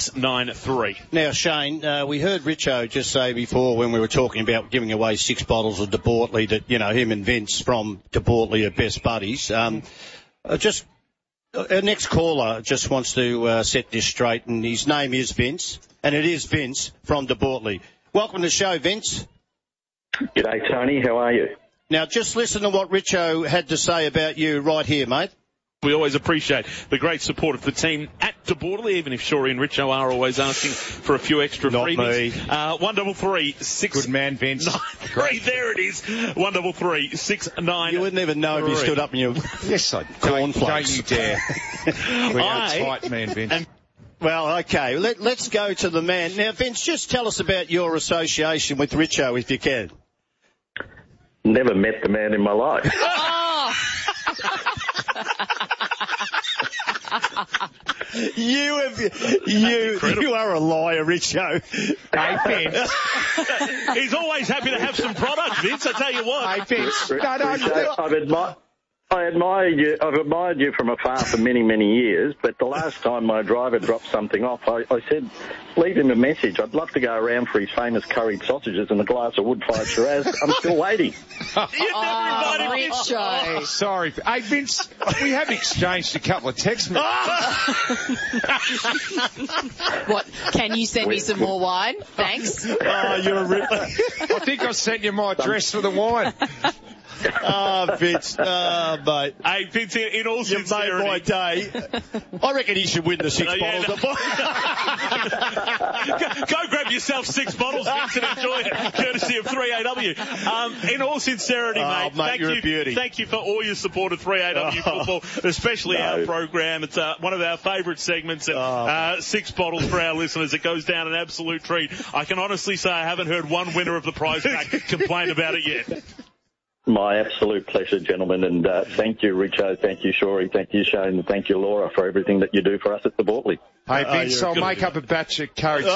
S16: 693.
S20: Now, Shane, we heard Richo just say before when we were talking about giving away 6 bottles of De Bortley that, him and Vince from De Bortley are best buddies. Our next caller just wants to set this straight, and his name is Vince, and it is Vince from De Bortley. Welcome to the show, Vince.
S7: G'day, Tony. How are you?
S20: Now, just listen to what Richo had to say about you right here, mate.
S16: We always appreciate the great support of the team at De Bordeley, even if Shorey and Richo are always asking for a few extra freebies. 133 6.
S17: Good man, Vince.
S16: 93. There it is. 133 693.
S20: You wouldn't even know if you stood up in your
S17: yes, I
S20: cornflakes.
S17: Don't you dare. We are tight, man, Vince.
S20: Well, okay. Let's go to the man. Now, Vince, just tell us about your association with Richo, if you can.
S4: Never met the man in my life.
S20: You are a liar, Richo.
S17: Hey, Vince.
S16: He's always happy to have some product, Vince, I tell you what.
S17: Hey, Vince.
S4: I've admired you from afar for many, many years, but the last time my driver dropped something off, I said, leave him a message. I'd love to go around for his famous curried sausages and a glass of wood-fired Shiraz. I'm still waiting.
S18: Richo.
S17: Sorry. Hey, Vince, we have exchanged a couple of text messages.
S18: What? Can you send me some more wine? Thanks.
S20: Oh, you're a ripper.
S17: I think I sent you my address for the wine.
S20: Vince. Mate.
S16: Hey, Vince, in all sincerity.
S20: You made my day. I reckon he should win the 6 bottles.
S16: Go grab yourself 6 bottles, Vince, and enjoy it, courtesy of 3AW. In all sincerity, mate,
S20: you're a beauty.
S16: Thank you for all your support of 3AW football, especially our program. It's one of our favourite segments, and 6 bottles for our listeners. It goes down an absolute treat. I can honestly say I haven't heard one winner of the prize pack complain about it yet.
S4: My absolute pleasure, gentlemen, and thank you, Richo, thank you, Shorey, thank you, Shane, and thank you, Laura, for everything that you do for us at the Bortley.
S17: Hey, Vince, I'll make up a batch of curry.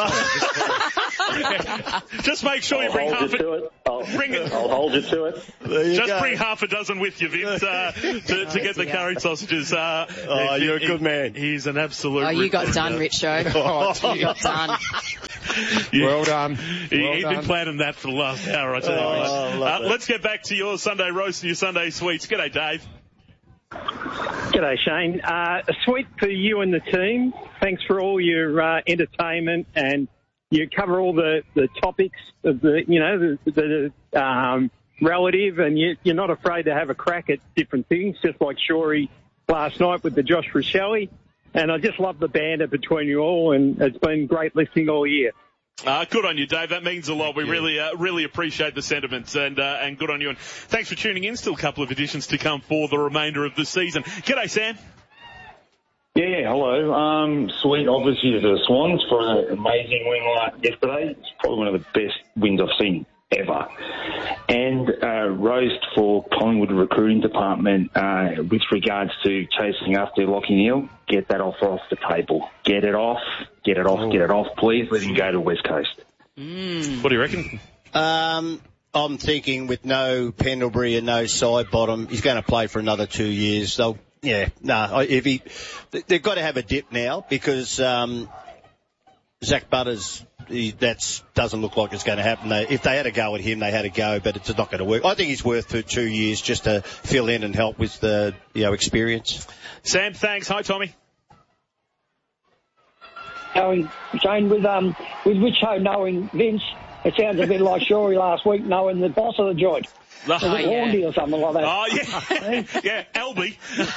S16: Just make sure you bring half
S4: I'll hold you to it.
S16: Just bring half a dozen with you, Vince, to get the curried sausages.
S20: You're a good man.
S16: He's an absolute...
S18: Oh, you got done, Richo. You got done.
S17: Well done.
S16: He's been planning that for the last hour, I tell you. Let's get back to your Sunday roast and your Sunday sweets. G'day, Dave.
S6: G'day, Shane. A sweet for you and the team. Thanks for all your entertainment, and you cover all the topics of the relative, and you're not afraid to have a crack at different things, just like Shorey last night with the Josh Rochelle. And I just love the banter between you all, and it's been great listening all year.
S16: Good on you, Dave. That means a lot. We really appreciate the sentiments, and good on you. And thanks for tuning in. Still a couple of editions to come for the remainder of the season. G'day, Sam.
S7: Yeah, hello. Sweet, obviously, to the Swans for an amazing win like yesterday. It's probably one of the best wins I've seen ever. And roast for Collingwood recruiting department with regards to chasing after Lachie Neale. Get that offer off the table. Get it off, please. Let him go to West Coast.
S16: What do you reckon?
S20: I'm thinking with no Pendlebury and no side bottom, he's going to play for another 2 years. They've got to have a dip now because Zach Butters, that doesn't look like it's going to happen. If they had a go at him, they had a go, but it's not going to work. I think he's worth 2 years just to fill in and help with the experience.
S16: Sam, thanks. Hi, Tommy.
S13: Shane, with Richo knowing Vince, it sounds a bit like Shorey last week knowing the boss of the joint. Laundry or something like that.
S16: Oh, yeah. Yeah, Albie.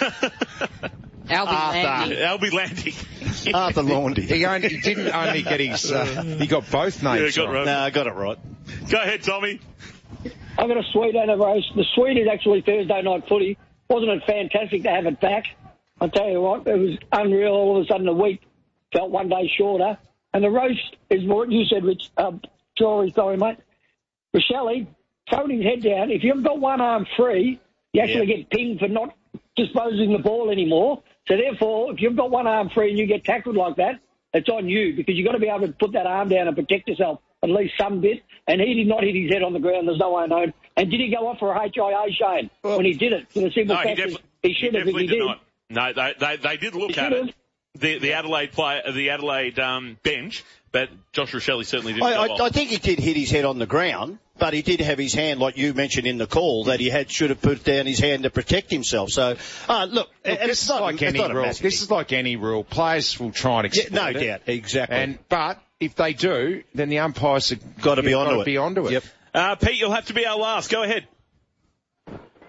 S18: Albie
S16: Landy.
S20: Arthur Laundy.
S17: He didn't only get his... he got both names right.
S20: No, I got it right.
S16: Go ahead, Tommy.
S13: I've got a sweet and a roast. The sweet is actually Thursday night footy. Wasn't it fantastic to have it back? I'll tell you what, it was unreal. All of a sudden the week felt 1 day shorter. And the roast is what you said, Rich. Sorry, mate. Rochelle, throwing his head down. If you've got one arm free, you actually get pinged for not disposing the ball anymore. So therefore, if you've got one arm free and you get tackled like that, it's on you because you've got to be able to put that arm down and protect yourself at least some bit. And he did not hit his head on the ground. There's no way known. And did he go off for a HIA, Shane, when he did it? For the simple fact he should have if he did.
S16: Not. No, they did look at it. The Adelaide bench, but Josh Rochelle certainly didn't go off.
S20: I think he did hit his head on the ground, but he did have his hand, like you mentioned in the call, that he should have put down his hand to protect himself. So, look,
S17: this is like any rule. This is like any rule. Players will try and exploit
S20: no doubt, exactly.
S17: But if they do, then the umpires have
S20: got to be onto it.
S17: Yep.
S16: Pete, you'll have to be our last. Go ahead.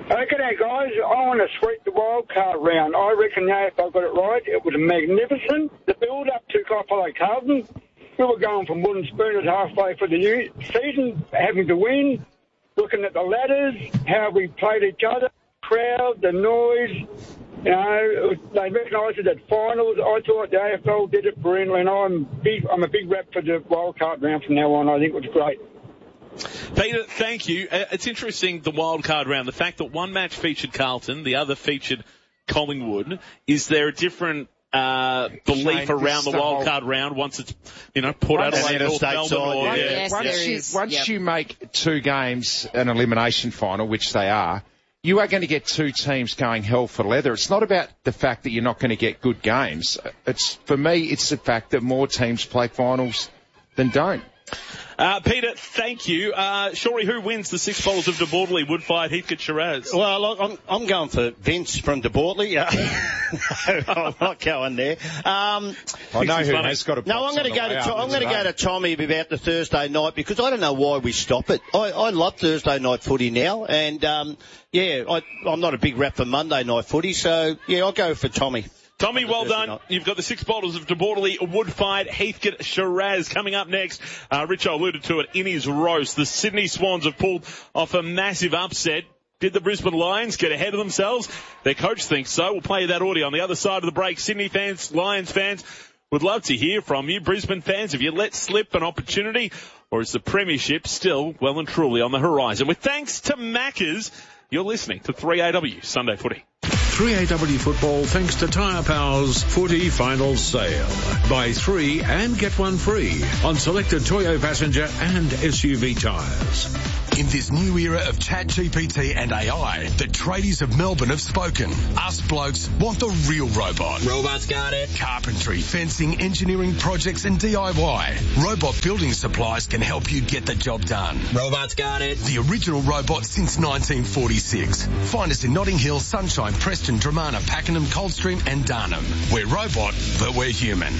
S14: Okay, guys, I want to sweep the wild card round. I reckon the AFL got it right. It was magnificent. The build-up to Coppolo Carlton, we were going from wooden spooners halfway for the season, having to win, looking at the ladders, how we played each other, crowd, the noise. You know, they recognised it at finals. I thought the AFL did it brilliantly, and I'm a big rep for the wild card round from now on. I think it was great.
S16: Peter, thank you. It's interesting, the wild card round. The fact that one match featured Carlton, the other featured Collingwood. Is there a different belief around the wild card round once it's, Port Adelaide, North Melbourne?
S17: Once you make two games an elimination final, which they are, you are going to get two teams going hell for leather. It's not about the fact that you're not going to get good games. For me, it's the fact that more teams play finals than don't.
S16: Peter, thank you. Shorey, who wins the 6 bowls of De Bortoli, Woodfire, Heathcote, Shiraz?
S20: Well, I'm going for Vince from De Bortoli. I'm not going there.
S17: I know who has got a box.
S20: No, I'm going to go to Tommy about the Thursday night, because I don't know why we stop it. I love Thursday night footy now, and I'm not a big rep for Monday night footy, so I'll go for Tommy.
S16: Tommy, well done. You've got the 6 bowlers of De Bortoli, Woodfire, Heathcote, Shiraz coming up next. Richo alluded to it in his roast. The Sydney Swans have pulled off a massive upset. Did the Brisbane Lions get ahead of themselves? Their coach thinks so. We'll play you that audio on the other side of the break. Sydney fans, Lions fans, would love to hear from you. Brisbane fans, have you let slip an opportunity, or is the premiership still well and truly on the horizon? With thanks to Macca's, you're listening to 3AW Sunday Footy.
S15: 3AW Football thanks to Tyre Power's Footy Final Sale. Buy 3 and get 1 free on selected Toyo passenger and SUV tyres.
S19: In this new era of ChatGPT and AI, the tradies of Melbourne have spoken. Us blokes want the real robot.
S21: Robots got it.
S19: Carpentry, fencing, engineering projects and DIY. Robot Building Supplies can help you get the job done.
S21: Robots got it.
S19: The original robot since 1946. Find us in Notting Hill, Sunshine, Preston, Dramana, Pakenham, Coldstream and Darnham. We're robot, but we're human.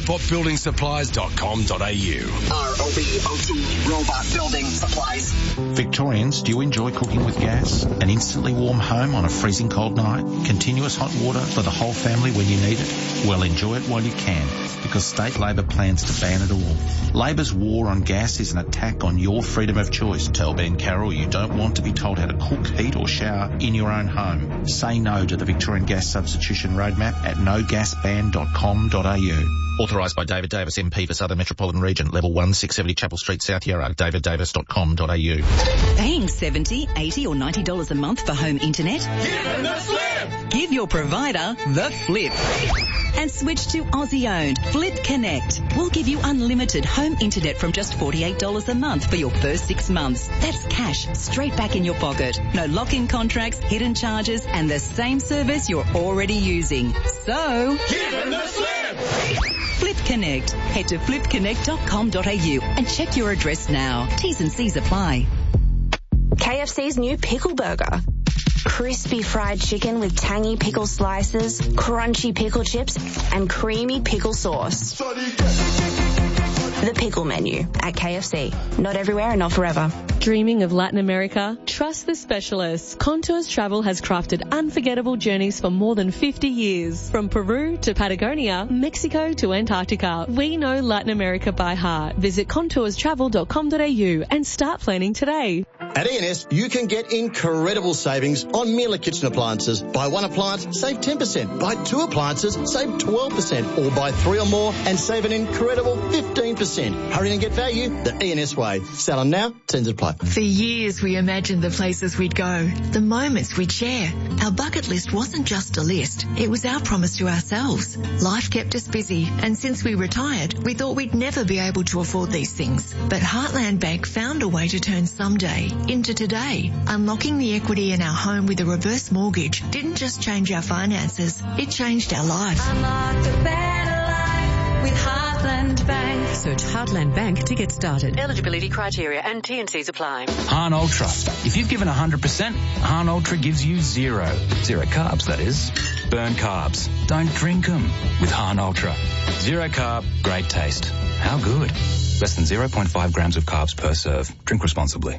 S19: Robotbuildingsupplies.com.au.
S21: ROBOT Robot Building Supplies.
S23: Victorians, do you enjoy cooking with gas? An instantly warm home on a freezing cold night? Continuous hot water for the whole family when you need it? Well, enjoy it while you can, because State Labor plans to ban it all. Labor's war on gas is an attack on your freedom of choice. Tell Ben Carroll you don't want to be told how to cook, heat or shower in your own home. Say no to the Victorian Gas Substitution Roadmap at nogasban.com.au.
S24: Authorised by David Davis, MP for Southern Metropolitan Region, Level 1, 670 Chapel Street, South Yarra, daviddavis.com.au.
S25: Paying $70, $80 or $90 a month for home internet?
S21: Give them the slip!
S25: Give your provider the flip. And switch to Aussie-owned Flip Connect. We'll give you unlimited home internet from just $48 a month for your first 6 months. That's cash straight back in your pocket. No lock-in contracts, hidden charges, and the same service you're already using. So,
S21: give them the slip!
S25: Flip Connect. Head to flipconnect.com.au and check your address now. T's and C's apply.
S26: KFC's new pickle burger. Crispy fried chicken with tangy pickle slices, crunchy pickle chips, and creamy pickle sauce. The pickle menu at KFC. Not everywhere and not forever.
S27: Dreaming of Latin America? Trust the specialists. Contours Travel has crafted unforgettable journeys for more than 50 years. From Peru to Patagonia, Mexico to Antarctica, we know Latin America by heart. Visit contourstravel.com.au and start planning today.
S29: At E&S, you can get incredible savings on Miele kitchen appliances. Buy 1 appliance, save 10%. Buy 2 appliances, save 12%. Or buy 3 or more and save an incredible 15%. Hurry and get value the E&S way. Sell them now, terms apply.
S30: For years, we imagined the places we'd go, the moments we'd share. Our bucket list wasn't just a list. It was our promise to ourselves. Life kept us busy, and since we retired, we thought we'd never be able to afford these things. But Heartland Bank found a way to turn someday into today. Unlocking the equity in our home with a reverse mortgage didn't just change our finances, it changed our life.
S31: Unlock the better life with Heartland Bank.
S32: Search Heartland Bank to get started. Eligibility criteria and T&Cs apply.
S33: Hahn Ultra. If you've given 100%, Hahn Ultra gives you 0. 0 carbs, that is. Burn carbs. Don't drink them with Hahn Ultra. 0 carb, great taste. How good? Less than 0.5 grams of carbs per serve. Drink responsibly.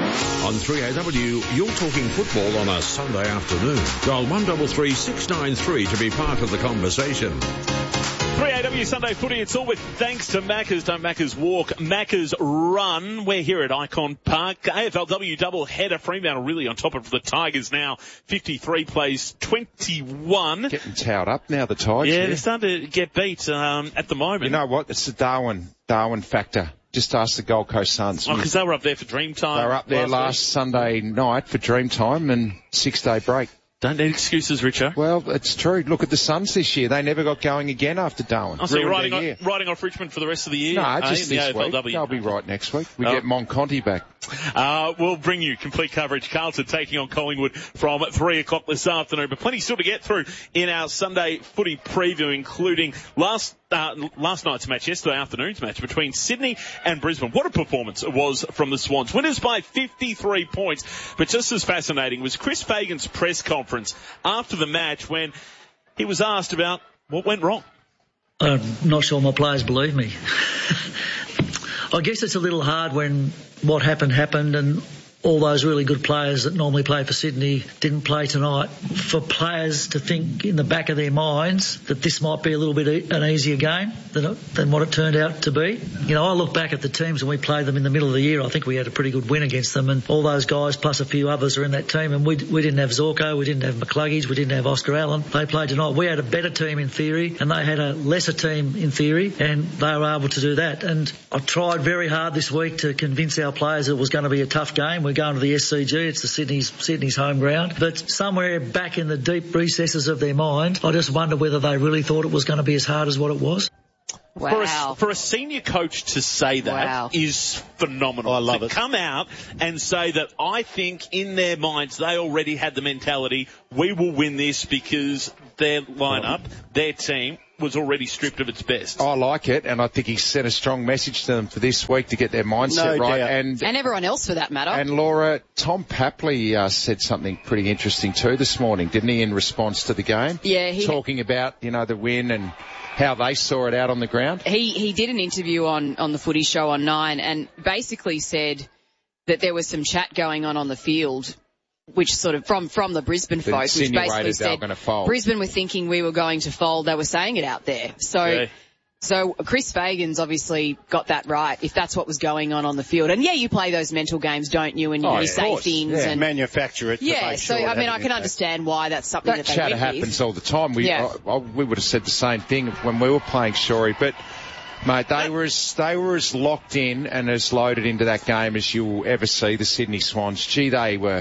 S15: On 3AW, you're talking football on a Sunday afternoon. Dial 133 693 to be part of the conversation.
S16: 3AW Sunday Footy, it's all with thanks to Maccas. Don't Maccas walk, Maccas run. We're here at Icon Park. AFLW double header. Fremantle really on top of the Tigers now. 53 plays 21.
S17: Getting towed up now, the Tigers.
S16: Yeah, they're starting to get beat at the moment.
S17: You know what? It's the Darwin factor. Just ask the Gold Coast Suns.
S16: Oh, because they were up there for Dreamtime.
S17: They were up there last Sunday night for Dreamtime and 6-day break.
S16: Don't need excuses, Richo.
S17: Well, it's true. Look at the Suns this year. They never got going again after Darwin.
S16: Oh, so you're riding off Richmond for the rest of the year?
S17: No, just this week. They'll be right next week. We get Monconti back.
S16: We'll bring you complete coverage. Carlton taking on Collingwood from 3 o'clock this afternoon. But plenty still to get through in our Sunday footy preview, including last night's match, yesterday afternoon's match between Sydney and Brisbane. What a performance it was from the Swans. Winners by 53 points. But just as fascinating was Chris Fagan's press conference after the match when he was asked about what went wrong.
S1: I'm not sure my players believe me. I guess it's a little hard when what happened and all those really good players that normally play for Sydney didn't play tonight. For players to think in the back of their minds that this might be a little bit an easier game than what it turned out to be. You know, I look back at the teams when we played them in the middle of the year. I think we had a pretty good win against them, and all those guys plus a few others are in that team. And we didn't have Zorko, we didn't have McCluggage, we didn't have Oscar Allen. They played tonight. We had a better team in theory, and they had a lesser team in theory, and they were able to do that. And I tried very hard this week to convince our players it was going to be a tough game. We're going to the SCG. It's the Sydney's home ground. But somewhere back in the deep recesses of their mind, I just wonder whether they really thought it was going to be as hard as what it was.
S18: Wow.
S16: For a senior coach to say that is phenomenal. I love it. To come out and say that I think in their minds they already had the mentality, we will win this because their lineup, their team, was already stripped of its best.
S17: I like it, and I think he sent a strong message to them for this week to get their mindset right.
S18: And everyone else for that matter.
S17: And Laura, Tom Papley said something pretty interesting too this morning, didn't he, in response to the game?
S18: Yeah.
S17: Talking about, the win and how they saw it out on the ground.
S18: He did an interview on the Footy Show on 9 and basically said that there was some chat going on the field, which sort of from the Brisbane folks, which basically said Brisbane were thinking we were going to fold. They were saying it out there. So Chris Fagan's obviously got that right, if that's what was going on the field. And you play those mental games, don't you? And you say things and
S20: manufacture it.
S18: Yeah, so I mean, I can understand why that's something that they
S17: chat happens all the time. We would have said the same thing when we were playing Shorey, but. Mate, they were as locked in and as loaded into that game as you will ever see the Sydney Swans. Gee, they were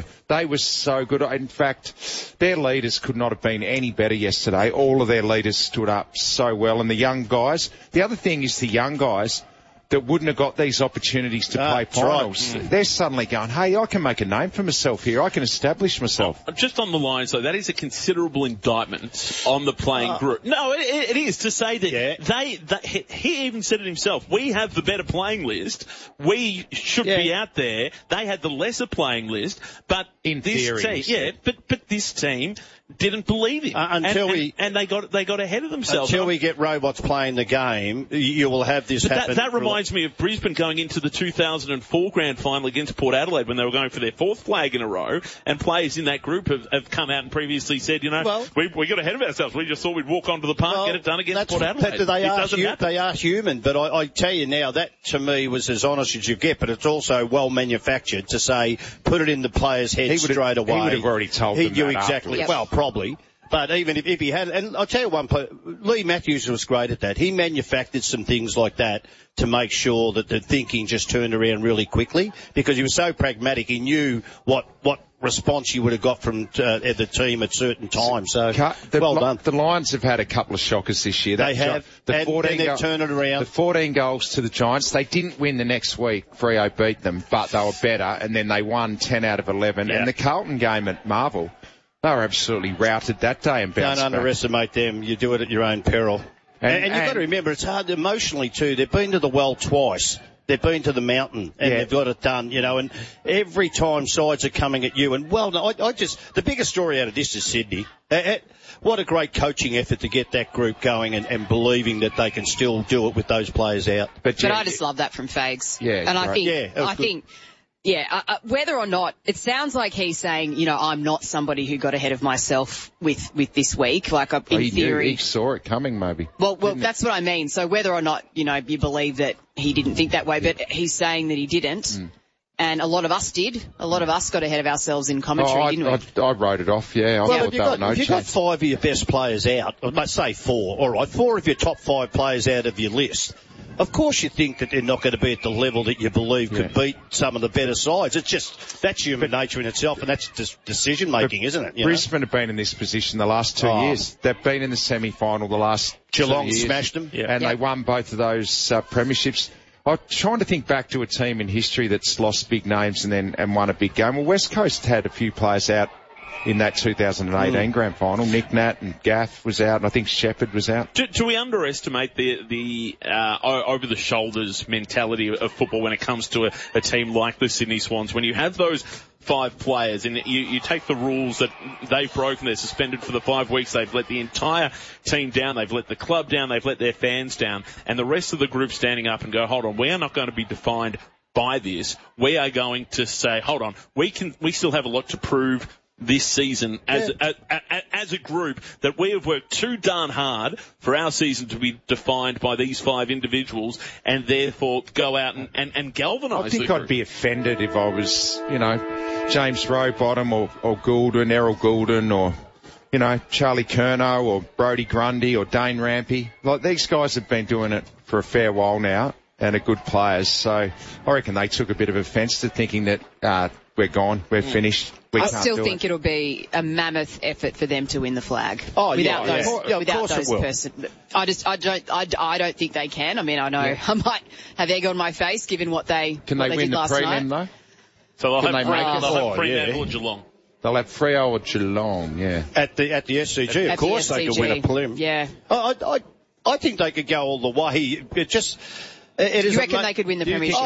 S17: so good. In fact, their leaders could not have been any better yesterday. All of their leaders stood up so well. And the young guys, the other thing is the young guys that wouldn't have got these opportunities to play finals. Right. They're suddenly going, hey, I can make a name for myself here. I can establish myself.
S16: Just on the lines, though, that is a considerable indictment on the playing group. No, it is to say that he even said it himself. We have the better playing list. We should be out there. They had the lesser playing list, but
S17: in
S16: this
S17: theory,
S16: team, but this team didn't believe him and they got ahead of themselves.
S20: Until we get robots playing the game, you will have this happen.
S16: That reminds me of Brisbane going into the 2004 grand final against Port Adelaide when they were going for their fourth flag in a row, and players in that group have come out and previously said, we got ahead of ourselves. We just thought we'd walk onto the park, get it done against Port Adelaide.
S20: They are human, but I tell you now, that to me was as honest as you get, but it's also well manufactured to say, put it in the player's head straight away.
S17: He would have already told them that
S20: exactly. Well, probably. But even if he had, and I'll tell you one point, Lee Matthews was great at that. He manufactured some things like that to make sure that the thinking just turned around really quickly because he was so pragmatic. He knew what response you would have got from the team at certain times. So, well done.
S17: The Lions have had a couple of shockers this year.
S20: They have. They've turned it around.
S17: The 14 goals to the Giants. They didn't win the next week. Freo beat them, but they were better, and then they won 10 out of 11. Yeah. And the Carlton game at Marvel, they were absolutely routed that day and bounced back.
S20: Don't underestimate them. You do it at your own peril. And you've got to remember, it's hard emotionally too. They've been to the well twice. They've been to the mountain and they've got it done, and every time sides are coming at you. And the biggest story out of this is Sydney. What a great coaching effort to get that group going and believing that they can still do it with those players out.
S18: But I just love that from Fags.
S17: Yeah.
S18: And I think Yeah, whether or not, it sounds like he's saying, you know, I'm not somebody who got ahead of myself with this week. Like, in theory.
S17: He saw it coming, maybe.
S18: Well, that's what I mean. So whether or not, you know, you believe that he didn't think that way, but he's saying that he didn't. Mm. And a lot of us did. A lot of us got ahead of ourselves in commentary, didn't we?
S17: I wrote it off, yeah.
S20: If you've got 5 of your best players out, let's say 4, all right, 4 of your top 5 players out of your list, of course you think that they're not going to be at the level that you believe could beat some of the better sides. It's just, that's human nature in itself, and that's just decision-making, isn't it?
S17: Brisbane have been in this position the last 2 years. They've been in the semi-final the last
S20: Geelong
S17: 2 years.
S20: Smashed them.
S17: And they won both of those premierships. I'm trying to think back to a team in history that's lost big names and won a big game. Well, West Coast had a few players out in that 2018 grand final. Nick Nat and Gaff was out, and I think Shepherd was out.
S16: Do we underestimate the over-the-shoulders mentality of football when it comes to a team like the Sydney Swans? When you have those 5 players and you take the rules that they've broken, they're suspended for the 5 weeks, they've let the entire team down, they've let the club down, they've let their fans down, and the rest of the group standing up and go, hold on, we are not going to be defined by this. We are going to say, hold on, we still have a lot to prove this season as a group, that we have worked too darn hard for our season to be defined by these 5 individuals, and therefore go out and galvanise.
S17: I think I'd be offended if I was, you know, James Rowbottom or Goulden, Errol Goulden, or, you know, Charlie Curnow or Brodie Grundy or Dane Rampy. Like, these guys have been doing it for a fair while now and are good players. So I reckon they took a bit of offence to thinking that we're gone, we're finished. I
S18: still think it'll be a mammoth effort for them to win the flag.
S20: Without
S18: those persons. I don't think they can. I mean, I know I might have egg on my face given what they
S17: Can they win the prelim though?
S16: So they'll have Fremantle or Geelong.
S17: They'll have Freo or Geelong, yeah.
S20: At the SCG, of course they could win a prelim.
S18: Yeah.
S20: I think they could go all the way. It is.
S18: You reckon they could win the premiership?